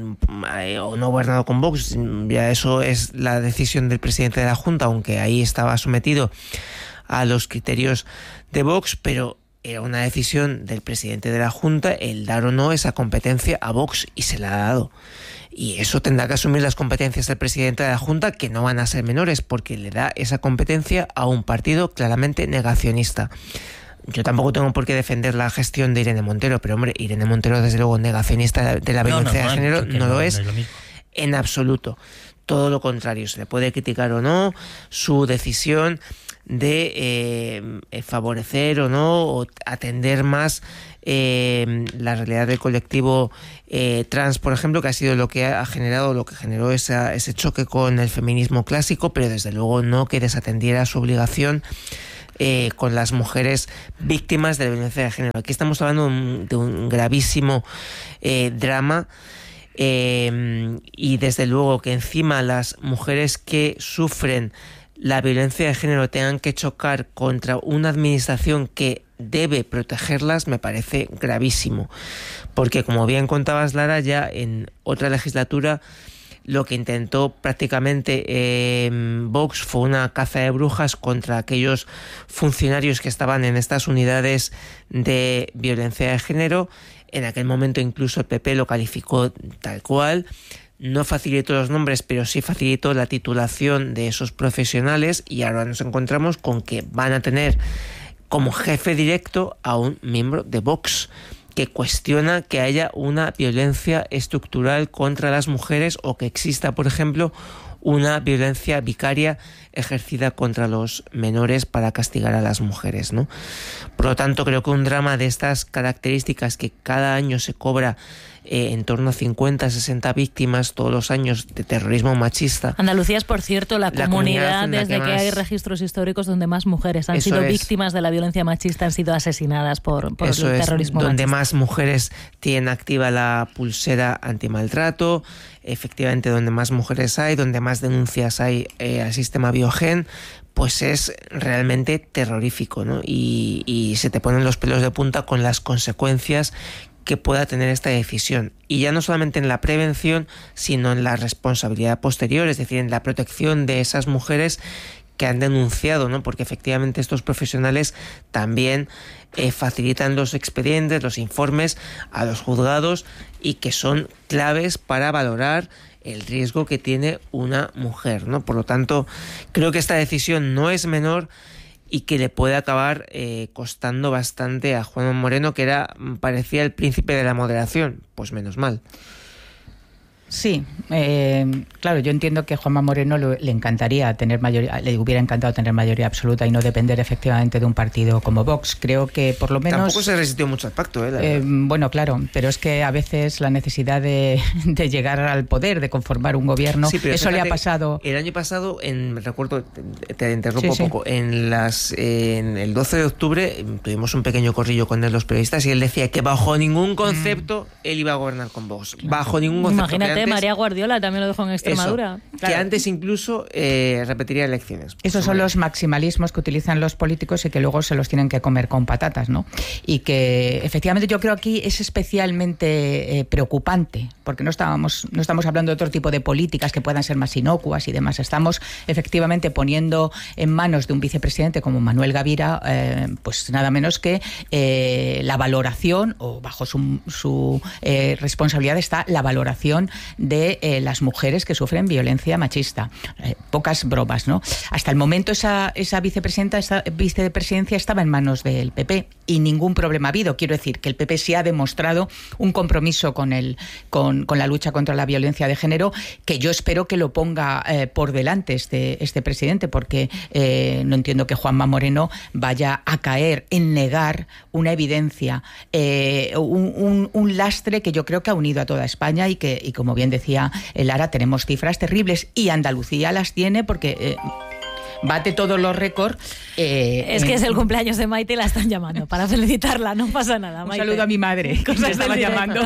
o no gobernado con Vox, ya eso es la decisión del presidente de la Junta, aunque ahí estaba sometido a los criterios de Vox, pero era una decisión del presidente de la Junta el dar o no esa competencia a Vox, y se la ha dado. Y eso tendrá que asumir las competencias del presidente de la Junta, que no van a ser menores, porque le da esa competencia a un partido claramente negacionista. Yo tampoco tengo por qué defender la gestión de Irene Montero, pero hombre, Irene Montero desde luego negacionista de la violencia no, no, de género no, no lo es, no es lo en absoluto. Todo lo contrario, se le puede criticar o no su decisión de eh, favorecer o no, o atender más eh, la realidad del colectivo eh, trans, por ejemplo, que ha sido lo que ha generado, lo que generó esa, ese choque con el feminismo clásico, pero desde luego no que desatendiera su obligación Eh, con las mujeres víctimas de la violencia de género. Aquí estamos hablando de un, de un gravísimo eh, drama eh, y desde luego que encima las mujeres que sufren la violencia de género tengan que chocar contra una administración que debe protegerlas, me parece gravísimo, porque como bien contabas, Lara, ya en otra legislatura lo que intentó prácticamente eh, Vox fue una caza de brujas contra aquellos funcionarios que estaban en estas unidades de violencia de género. En aquel momento incluso el P P lo calificó tal cual. No facilitó los nombres, pero sí facilitó la titulación de esos profesionales, y ahora nos encontramos con que van a tener como jefe directo a un miembro de Vox, que cuestiona que haya una violencia estructural contra las mujeres, o que exista, por ejemplo, una violencia vicaria ejercida contra los menores para castigar a las mujeres, ¿no? Por lo tanto, creo que un drama de estas características, que cada año se cobra eh, en torno a cincuenta, sesenta víctimas todos los años de terrorismo machista. Andalucía es, por cierto, la, la comunidad, comunidad desde que, que hay registros históricos donde más mujeres han sido es. víctimas de la violencia machista, han sido asesinadas por, por Eso el es, terrorismo donde machista. Más mujeres tienen activa la pulsera antimaltrato, efectivamente donde más mujeres hay, donde más denuncias hay eh, al sistema Biogen, pues es realmente terrorífico, ¿no? Y, y se te ponen los pelos de punta con las consecuencias que pueda tener esta decisión. Y ya no solamente en la prevención, sino en la responsabilidad posterior, es decir, en la protección de esas mujeres que han denunciado, ¿no? Porque efectivamente estos profesionales también eh, facilitan los expedientes, los informes a los juzgados, y que son claves para valorar el riesgo que tiene una mujer, ¿no? Por lo tanto, creo que esta decisión no es menor, y que le puede acabar eh, costando bastante a Juanma Moreno, que era parecía el príncipe de la moderación. Pues menos mal. Sí, eh, claro, yo entiendo que Juanma Moreno lo, le encantaría tener mayoría, le hubiera encantado tener mayoría absoluta y no depender efectivamente de un partido como Vox. Creo que por lo menos... Tampoco se resistió mucho al pacto, ¿eh? eh bueno, claro, pero es que a veces la necesidad de, de llegar al poder, de conformar un gobierno, sí, eso fíjate, le ha pasado... El año pasado, en recuerdo, te, te interrumpo sí, un poco, sí. en las en el doce de octubre tuvimos un pequeño corrillo con él, los periodistas, y él decía que bajo ningún concepto mm. él iba a gobernar con Vox. Claro. Bajo ningún concepto. Imagínate, antes, María Guardiola también lo dejó en Extremadura. Eso, claro. Que antes incluso eh, repetiría elecciones. Pues esos son los maximalismos que utilizan los políticos y que luego se los tienen que comer con patatas, ¿no? Y que efectivamente yo creo aquí es especialmente eh, preocupante, porque no estábamos no estamos hablando de otro tipo de políticas que puedan ser más inocuas y demás. Estamos efectivamente poniendo en manos de un vicepresidente como Manuel Gavira, eh, pues nada menos que eh, la valoración, o bajo su, su eh, responsabilidad está la valoración de eh, las mujeres que sufren violencia machista. Eh, pocas bromas, ¿no? Hasta el momento esa, esa vicepresidenta, esa vicepresidencia estaba en manos del P P y ningún problema ha habido. Quiero decir que el P P sí ha demostrado un compromiso con, el, con, con la lucha contra la violencia de género, que yo espero que lo ponga eh, por delante este, este presidente, porque eh, no entiendo que Juanma Moreno vaya a caer en negar una evidencia, eh, un, un, un lastre que yo creo que ha unido a toda España y que, y como bien decía Lara, tenemos cifras terribles y Andalucía las tiene porque... Eh, bate todos los récords. Eh, es que en... es el cumpleaños de Maite y la están llamando para felicitarla, no pasa nada, Maite. Un saludo a mi madre, que me estaba llamando.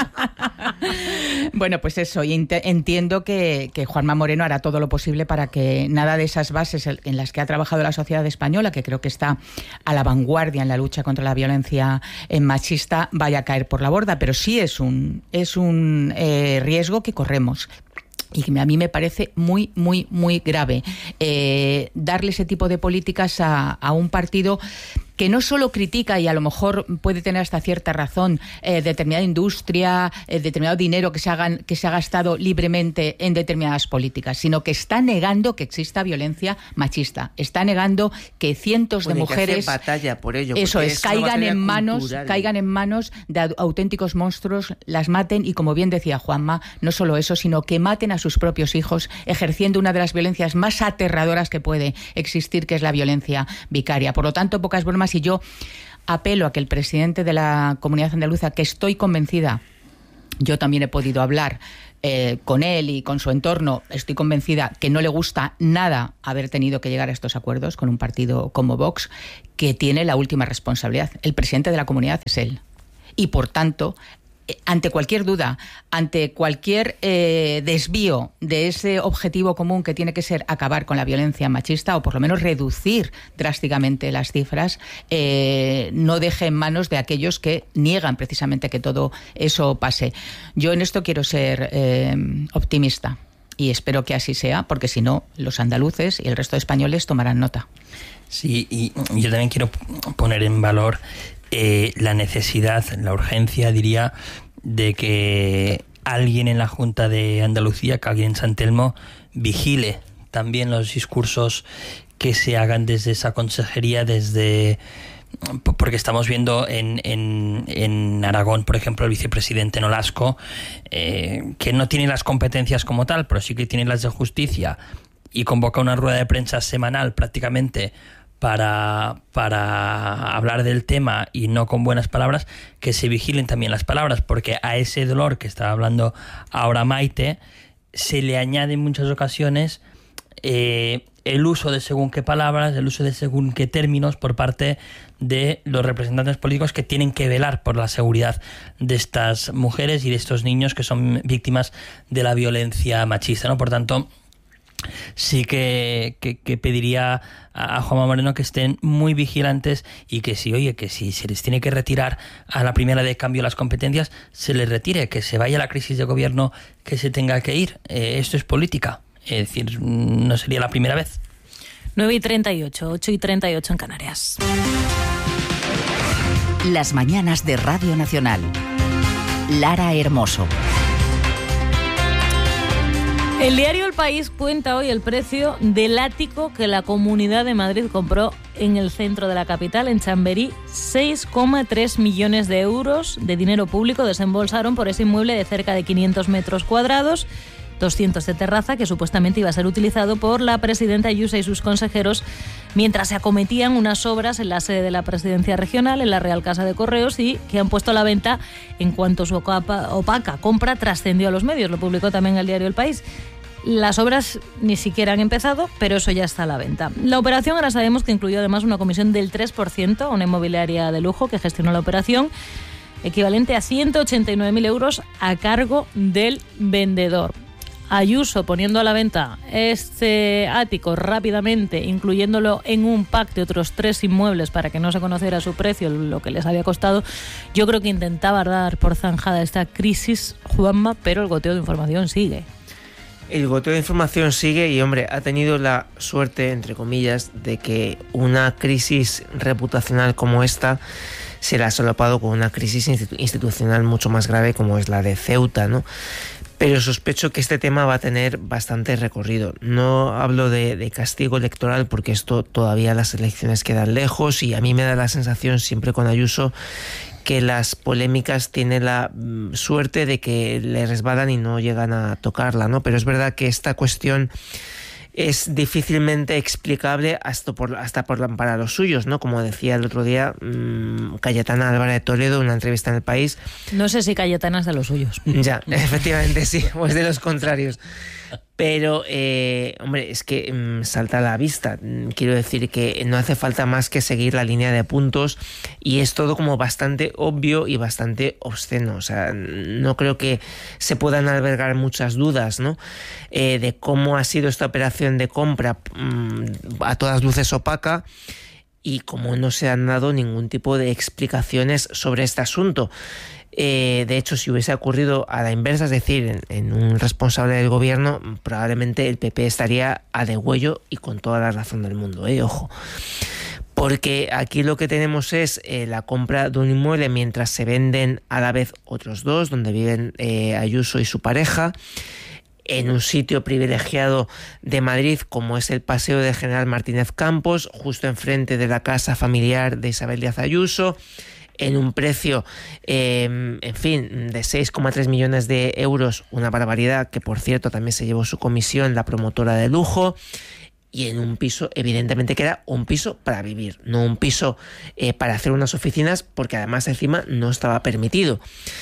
Bueno, pues eso, y entiendo que, que Juanma Moreno hará todo lo posible para que nada de esas bases en las que ha trabajado la sociedad española, que creo que está a la vanguardia en la lucha contra la violencia machista, vaya a caer por la borda, pero sí es un, es un eh, riesgo que corremos. Y que a mí me parece muy, muy, muy grave eh, darle ese tipo de políticas a, a un partido que no solo critica, y a lo mejor puede tener hasta cierta razón, eh, determinada industria, eh, determinado dinero que se, hagan, que se ha gastado libremente en determinadas políticas, sino que está negando que exista violencia machista. Está negando que cientos bueno, de mujeres... Que hace batalla por ello. Eso es, es caigan en, manos, caigan en manos de auténticos monstruos, las maten y, como bien decía Juanma, no solo eso, sino que maten a sus propios hijos ejerciendo una de las violencias más aterradoras que puede existir, que es la violencia vicaria. Por lo tanto, pocas bromas. Y yo apelo a que el presidente de la Comunidad Andaluza, que estoy convencida, yo también he podido hablar eh, con él y con su entorno, estoy convencida que no le gusta nada haber tenido que llegar a estos acuerdos con un partido como Vox, que tiene la última responsabilidad. El presidente de la comunidad es él. Y por tanto, ante cualquier duda, ante cualquier eh, desvío de ese objetivo común que tiene que ser acabar con la violencia machista, o por lo menos reducir drásticamente las cifras, eh, no deje en manos de aquellos que niegan precisamente que todo eso pase. Yo en esto quiero ser eh, optimista y espero que así sea, porque si no, los andaluces y el resto de españoles tomarán nota. Sí, y yo también quiero poner en valor Eh, la necesidad, la urgencia, diría, de que alguien en la Junta de Andalucía, que alguien en San Telmo, vigile también los discursos que se hagan desde esa consejería, desde porque estamos viendo en, en, en Aragón, por ejemplo, el vicepresidente Nolasco, eh, que no tiene las competencias como tal, pero sí que tiene las de justicia, y convoca una rueda de prensa semanal prácticamente Para, para hablar del tema, y no con buenas palabras, que se vigilen también las palabras, porque a ese dolor que estaba hablando ahora Maite se le añade en muchas ocasiones eh, el uso de según qué palabras, el uso de según qué términos por parte de los representantes políticos que tienen que velar por la seguridad de estas mujeres y de estos niños que son víctimas de la violencia machista, ¿no? Por tanto, sí que, que, que pediría a Juanma Moreno que estén muy vigilantes y que si, oye, que si se les tiene que retirar a la primera de cambio las competencias, se les retire, que se vaya la crisis de gobierno que se tenga que ir. Eh, esto es política, es decir, no sería la primera vez. nueve y treinta y ocho, ocho y treinta y ocho en Canarias. Las mañanas de Radio Nacional. Lara Hermoso. El diario El País cuenta hoy el precio del ático que la Comunidad de Madrid compró en el centro de la capital, en Chamberí. seis coma tres millones de euros de dinero público desembolsaron por ese inmueble de cerca de quinientos metros cuadrados, doscientos de terraza, que supuestamente iba a ser utilizado por la presidenta Ayuso y sus consejeros mientras se acometían unas obras en la sede de la Presidencia Regional, en la Real Casa de Correos, y que han puesto a la venta en cuanto su opaca compra trascendió a los medios. Lo publicó también el diario El País. Las obras ni siquiera han empezado, pero eso ya está a la venta. La operación, ahora sabemos que incluyó además una comisión del tres por ciento, una inmobiliaria de lujo que gestionó la operación, equivalente a ciento ochenta y nueve mil euros a cargo del vendedor. Ayuso poniendo a la venta este ático rápidamente, incluyéndolo en un pack de otros tres inmuebles para que no se conociera su precio, lo que les había costado. Yo creo que intentaba dar por zanjada esta crisis, Juanma, pero el goteo de información sigue. El goteo de información sigue y, hombre, ha tenido la suerte, entre comillas, de que una crisis reputacional como esta se la ha solapado con una crisis institucional mucho más grave como es la de Ceuta, ¿no? pero sospecho que este tema va a tener bastante recorrido. No hablo de, de castigo electoral porque esto todavía las elecciones quedan lejos, y a mí me da la sensación siempre con Ayuso que las polémicas tienen la mm, suerte de que le resbalan y no llegan a tocarla, ¿no? Pero es verdad que esta cuestión es difícilmente explicable hasta por, hasta por la, para los suyos, ¿no? Como decía el otro día mmm, Cayetana Álvarez de Toledo en una entrevista en El País. No sé si Cayetana es de los suyos. Ya, efectivamente sí, o es de los contrarios. Pero, eh, hombre, es que mmm, salta a la vista. Quiero decir que no hace falta más que seguir la línea de puntos, y es todo como bastante obvio y bastante obsceno. O sea, no creo que se puedan albergar muchas dudas, ¿no? Eh, de cómo ha sido esta operación de compra mmm, a todas luces opaca, y cómo no se han dado ningún tipo de explicaciones sobre este asunto. Eh, de hecho, si hubiese ocurrido a la inversa, es decir, en, en un responsable del gobierno, probablemente el P P estaría a degüello y con toda la razón del mundo, ¿eh? Ojo. Porque aquí lo que tenemos es eh, la compra de un inmueble mientras se venden a la vez otros dos, donde viven eh, Ayuso y su pareja, en un sitio privilegiado de Madrid como es el Paseo de General Martínez Campos, justo enfrente de la casa familiar de Isabel Díaz Ayuso, en un precio, eh, en fin, de seis coma tres millones de euros, una barbaridad, que por cierto también se llevó su comisión la promotora de lujo, y en un piso, evidentemente que era un piso para vivir, no un piso eh, para hacer unas oficinas, porque además encima no estaba permitido.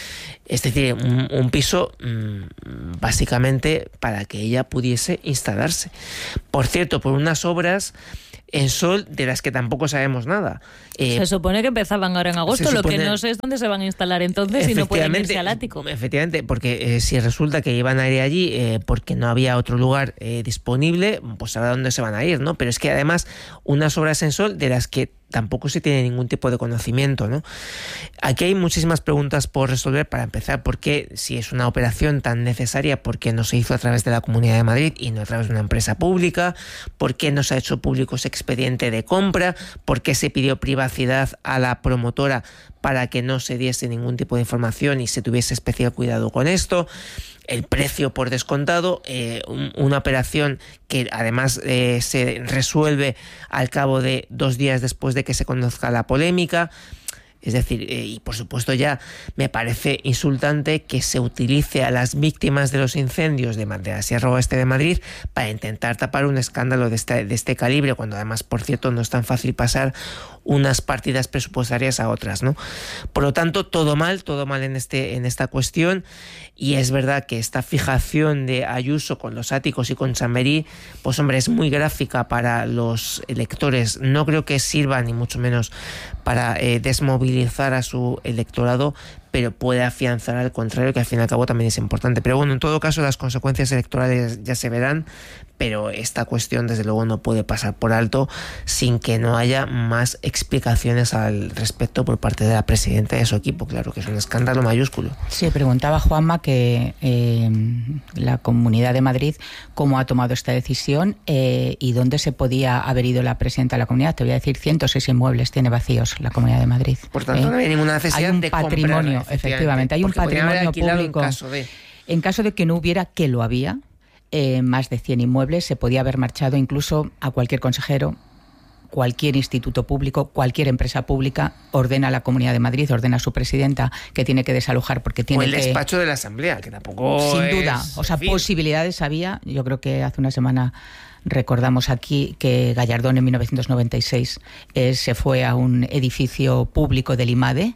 Es decir, un, un piso mmm, básicamente para que ella pudiese instalarse. Por cierto, por unas obras en Sol de las que tampoco sabemos nada. Eh, se supone que empezaban ahora en agosto, supone, lo que no sé es dónde se van a instalar entonces y no pueden irse al ático. Efectivamente, porque eh, si resulta que iban a ir allí eh, porque no había otro lugar eh, disponible, pues ahora dónde se van a ir, ¿no? Pero es que además unas obras en Sol de las que tampoco se tiene ningún tipo de conocimiento, ¿no? Aquí hay muchísimas preguntas por resolver. Para empezar, ¿por qué, si es una operación tan necesaria, por qué no se hizo a través de la Comunidad de Madrid y no a través de una empresa pública? ¿Por qué no se ha hecho público ese expediente de compra? ¿Por qué se pidió privacidad a la promotora para que no se diese ningún tipo de información y se tuviese especial cuidado con esto? El precio por descontado, eh, un, una operación que además eh, se resuelve al cabo de dos días después de que se conozca la polémica. Es decir, eh, y por supuesto ya me parece insultante que se utilice a las víctimas de los incendios de, de la Sierra Oeste de Madrid para intentar tapar un escándalo de este, de este calibre, cuando además, por cierto, no es tan fácil pasar unas partidas presupuestarias a otras, ¿no? Por lo tanto, todo mal, todo mal en, este, en esta cuestión, y es verdad que esta fijación de Ayuso con los áticos y con Chamberí, pues hombre, es muy gráfica para los electores. No creo que sirva, ni mucho menos, para eh, desmovilizar a su electorado, pero puede afianzar al contrario, que al fin y al cabo también es importante. Pero bueno, en todo caso las consecuencias electorales ya se verán, pero esta cuestión desde luego no puede pasar por alto sin que no haya más explicaciones al respecto por parte de la presidenta y de su equipo. Claro que es un escándalo mayúsculo. Sí, preguntaba Juanma que eh, la Comunidad de Madrid cómo ha tomado esta decisión eh, y dónde se podía haber ido la presidenta de la comunidad. Te voy a decir, ciento seis inmuebles tiene vacíos la Comunidad de Madrid. Por tanto, ¿eh? No hay ninguna necesidad hay un de patrimonio, comprar, efectivamente, hay un patrimonio público. En caso de... en caso de que no hubiera, que lo había, eh, más de cien inmuebles, se podía haber marchado incluso a cualquier consejero, cualquier instituto público, cualquier empresa pública, ordena a la Comunidad de Madrid, ordena a su presidenta que tiene que desalojar porque tiene que... O el despacho que, de la Asamblea, que tampoco sin es, duda, o sea, en fin. Posibilidades había. Yo creo que hace una semana recordamos aquí que Gallardón en mil novecientos noventa y seis eh, se fue a un edificio público del IMADE,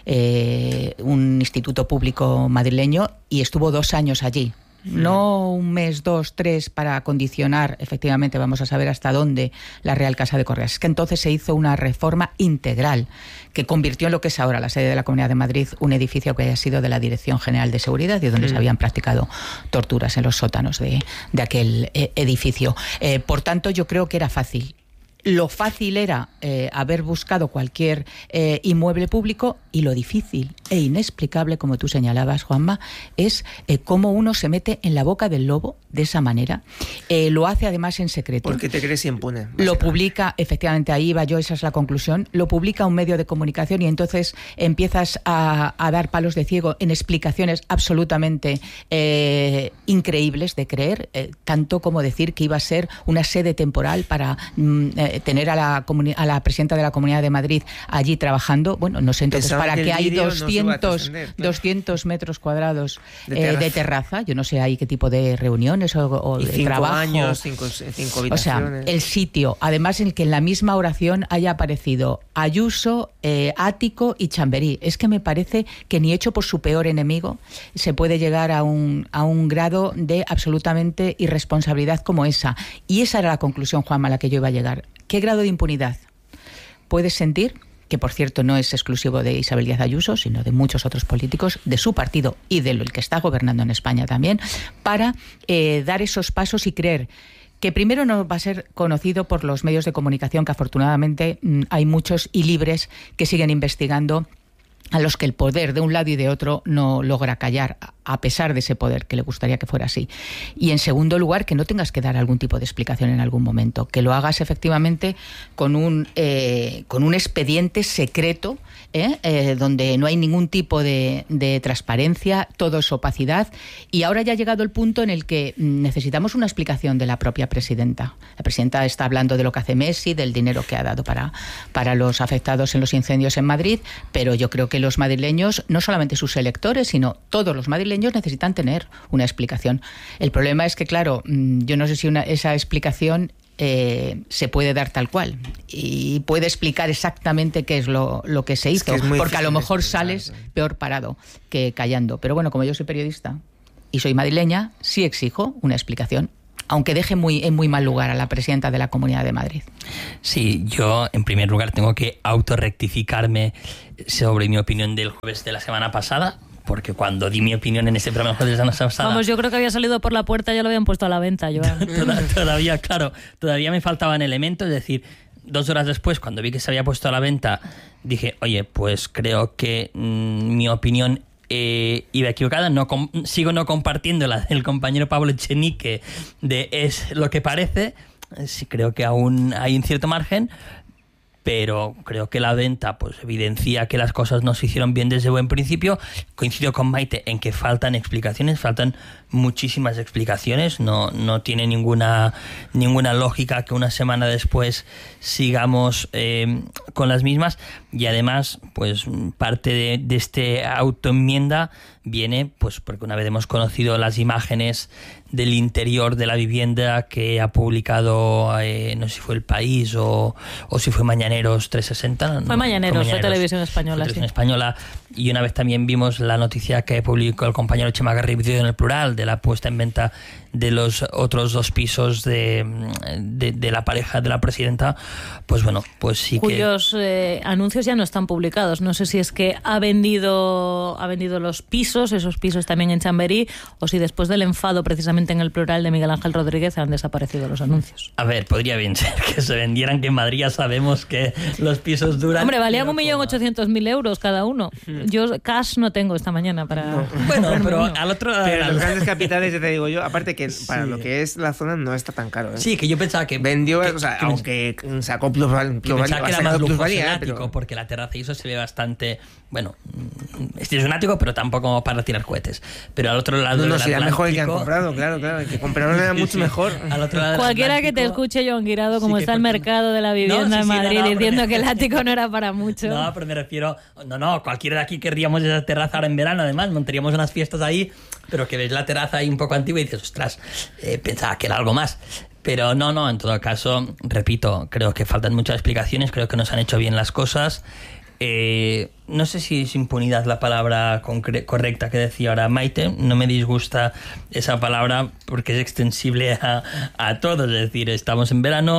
eh, un instituto público madrileño, y estuvo dos años allí. No un mes, dos, tres para condicionar, efectivamente vamos a saber hasta dónde, la Real Casa de Correas. Es que entonces se hizo una reforma integral que convirtió en lo que es ahora la sede de la Comunidad de Madrid un edificio que haya sido de la Dirección General de Seguridad y donde mm. se habían practicado torturas en los sótanos de, de aquel eh, edificio. Eh, por tanto, yo creo que era fácil. lo fácil era eh, haber buscado cualquier eh, inmueble público, y lo difícil e inexplicable, como tú señalabas, Juanma, es eh, cómo uno se mete en la boca del lobo de esa manera. Eh, lo hace además en secreto. Porque te crees impune. Lo publica, efectivamente, ahí iba yo, esa es la conclusión, lo publica un medio de comunicación y entonces empiezas a, a dar palos de ciego en explicaciones absolutamente eh, increíbles de creer, eh, tanto como decir que iba a ser una sede temporal para mm, eh, tener a la, a la presidenta de la Comunidad de Madrid allí trabajando. Bueno, no sé entonces Pensaba para que qué hay doscientos, no claro. doscientos metros cuadrados de, eh, terraza. de terraza. Yo no sé ahí qué tipo de reuniones o, o y de cinco trabajo. años, cinco, cinco habitaciones. O sea, el sitio, además en el que en la misma oración haya aparecido Ayuso, eh, Ático y Chamberí. Es que me parece que ni hecho por su peor enemigo se puede llegar a un, a un grado de absolutamente irresponsabilidad como esa. Y esa era la conclusión, Juanma, a la que yo iba a llegar. ¿Qué grado de impunidad puedes sentir? Que por cierto no es exclusivo de Isabel Díaz Ayuso, sino de muchos otros políticos de su partido y del que está gobernando en España también, para eh, dar esos pasos y creer que primero no va a ser conocido por los medios de comunicación, que afortunadamente mmm, hay muchos y libres que siguen investigando, a los que el poder de un lado y de otro no logra callar, a pesar de ese poder, que le gustaría que fuera así. Y en segundo lugar, que no tengas que dar algún tipo de explicación en algún momento, que lo hagas efectivamente con un, eh, con un expediente secreto, ¿eh? Eh, donde no hay ningún tipo de, de transparencia, todo es opacidad. Y ahora ya ha llegado el punto en el que necesitamos una explicación de la propia presidenta. La presidenta está hablando de lo que hace Messi, del dinero que ha dado para, para los afectados en los incendios en Madrid, pero yo creo que los madrileños, no solamente sus electores, sino todos los madrileños necesitan tener una explicación. El problema es que, claro, yo no sé si una, esa explicación eh, se puede dar tal cual y puede explicar exactamente qué es lo, lo que se hizo, es que porque a lo mejor sales peor parado que callando. Pero bueno, como yo soy periodista y soy madrileña, sí exijo una explicación, aunque deje muy, en muy mal lugar a la presidenta de la Comunidad de Madrid. Sí, yo en primer lugar tengo que autorrectificarme sobre mi opinión del jueves de la semana pasada, porque cuando di mi opinión en ese programa el jueves de la semana pasada... Vamos, yo creo que había salido por la puerta, ya lo habían puesto a la venta, Joan. Todavía, claro, todavía me faltaban elementos, es decir, dos horas después, cuando vi que se había puesto a la venta, dije, oye, pues creo que mmm, mi opinión Eh, iba equivocada, no com- sigo no compartiendo la del compañero Pablo Echenique de es lo que parece, sí creo que aún hay un cierto margen, pero creo que la venta pues evidencia que las cosas no se hicieron bien desde buen principio. Coincido con Maite en que faltan explicaciones, faltan muchísimas explicaciones, no, no tiene ninguna, ninguna lógica que una semana después sigamos eh, con las mismas, y además pues parte de, de este autoenmienda viene pues porque una vez hemos conocido las imágenes del interior de la vivienda que ha publicado, eh, no sé si fue El País o, o si fue Mañaneros trescientos sesenta. Fue no, Mañaneros, fue, fue Televisión Española. Fue Televisión sí. Española, y una vez también vimos la noticia que publicó el compañero Chema Garrido en El Plural, de la puesta en venta de los otros dos pisos de, de, de la pareja de la presidenta. Pues bueno, pues sí que... Cuyos eh, anuncios ya no están publicados. No sé si es que ha vendido, ha vendido los pisos, esos pisos también en Chamberí, o si después del enfado precisamente en El Plural de Miguel Ángel Rodríguez han desaparecido los anuncios. A ver, podría bien ser que se vendieran, que en Madrid ya sabemos que los pisos duran... Hombre, valían un millón ochocientos mil euros cada uno. Yo cash no tengo esta mañana para... No. Bueno, pero al otro... Pero al... los grandes capitales, ya te digo yo, aparte que sí. Para lo que es la zona no está tan caro. ¿eh? Sí, que yo pensaba que... Vendió, que, o sea, que aunque sacó plusvalía, que pensaba que era más lujoso plusvalía, ático, pero... porque la terraza y eso se ve bastante... Bueno, este es un ático, pero tampoco para tirar cohetes. Pero al otro lado no, no, del sería Atlántico... mejor el que han comprado, claro, claro. El que compraron era mucho mejor. Al otro lado Cualquiera que te escuche, Joan Guirado, como sí está el mercado de la vivienda no, sí, en Madrid, sí, no, no, diciendo que el ático no era para mucho. No, pero me refiero... No, no, cualquiera de aquí querríamos esa terraza ahora en verano, además, montaríamos unas fiestas ahí, pero que ves la terraza ahí un poco antigua y dices, ostras, eh, pensaba que era algo más. Pero no, no, en todo caso, repito, creo que faltan muchas explicaciones, creo que no se han hecho bien las cosas. Eh, no sé si es impunidad la palabra concre- correcta que decía ahora Maite, no me disgusta esa palabra porque es extensible a, a todos, es decir, estamos en verano,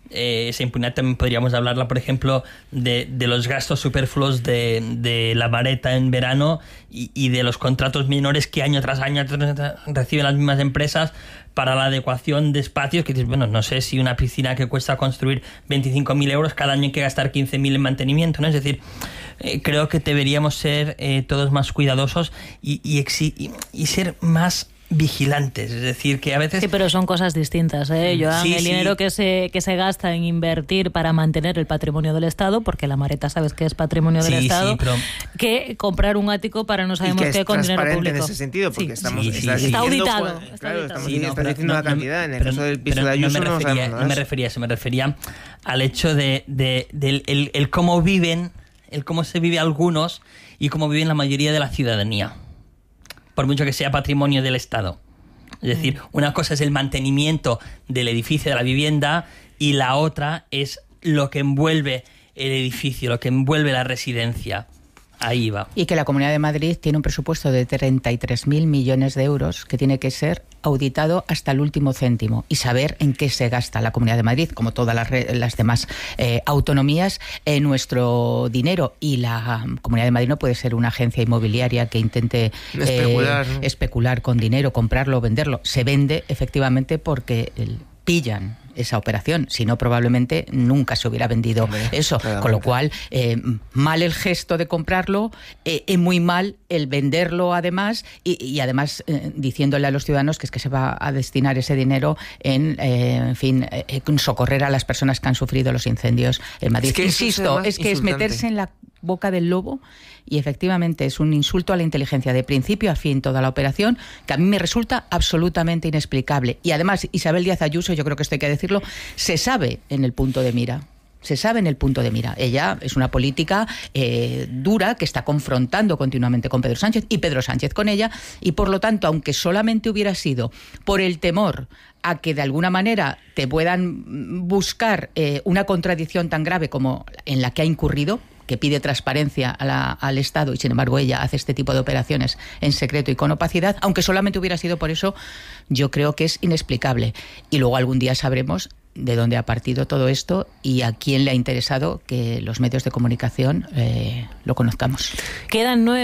Eh, esa impunidad también podríamos hablarla, por ejemplo, de, de los gastos superfluos de, de la vareta en verano y, y de los contratos menores que año tras año reciben las mismas empresas para la adecuación de espacios, que dices, bueno, no sé si una piscina que cuesta construir veinticinco mil euros, cada año hay que gastar quince mil en mantenimiento, ¿no? Es decir, eh, creo que deberíamos ser eh, todos más cuidadosos y, y, exi- y, y ser más vigilantes, es decir, que a veces... Sí, pero son cosas distintas, ¿eh, Joan? Sí, el sí. dinero que se que se gasta en invertir para mantener el patrimonio del Estado, porque la Mareta sabes que es patrimonio del Sí, Estado, sí, pero... que comprar un ático para no sabemos y que qué es con dinero transparente público. en ese sentido, porque Sí. estamos Sí, sí, está, sí. Está diciendo, auditado. pues, Está claro, auditado. estamos Sí, no, está pero diciendo no, la cantidad. En el pero- caso del piso pero de Ayuso no me no, refería, sabemos nada no me de eso. refería a eso, me refería al hecho de, de del el, el cómo viven, el cómo se vive algunos y cómo viven la mayoría de la ciudadanía, por mucho que sea patrimonio del Estado. Es decir, una cosa es el mantenimiento del edificio, de la vivienda, y la otra es lo que envuelve el edificio, lo que envuelve la residencia. Ahí va. Y que la Comunidad de Madrid tiene un presupuesto de treinta y tres mil millones de euros que tiene que ser auditado hasta el último céntimo y saber en qué se gasta la Comunidad de Madrid, como todas las, re- las demás eh, autonomías, en nuestro dinero. Y la Comunidad de Madrid no puede ser una agencia inmobiliaria que intente eh, Especular, ¿no? especular con dinero, comprarlo o venderlo. Se vende efectivamente porque el, pillan esa operación, si no probablemente nunca se hubiera vendido Hombre, eso, claramente. Con lo cual eh, mal el gesto de comprarlo, eh, eh, muy mal el venderlo además y, y además eh, diciéndole a los ciudadanos que es que se va a destinar ese dinero en, eh, en fin, eh, en socorrer a las personas que han sufrido los incendios en Madrid. Es que Insisto, es que insultante. Es meterse en la boca del lobo y efectivamente es un insulto a la inteligencia de principio a fin toda la operación, que a mí me resulta absolutamente inexplicable. Y además Isabel Díaz Ayuso, yo creo que esto hay que decirlo, se sabe en el punto de mira. Se sabe en el punto de mira. Ella es una política eh, dura que está confrontando continuamente con Pedro Sánchez y Pedro Sánchez con ella, y por lo tanto, aunque solamente hubiera sido por el temor a que de alguna manera te puedan buscar eh, una contradicción tan grave como en la que ha incurrido, que pide transparencia a la, al Estado y sin embargo ella hace este tipo de operaciones en secreto y con opacidad, aunque solamente hubiera sido por eso, yo creo que es inexplicable. Y luego algún día sabremos de dónde ha partido todo esto y a quién le ha interesado que los medios de comunicación eh, lo conozcamos. Quedan nueve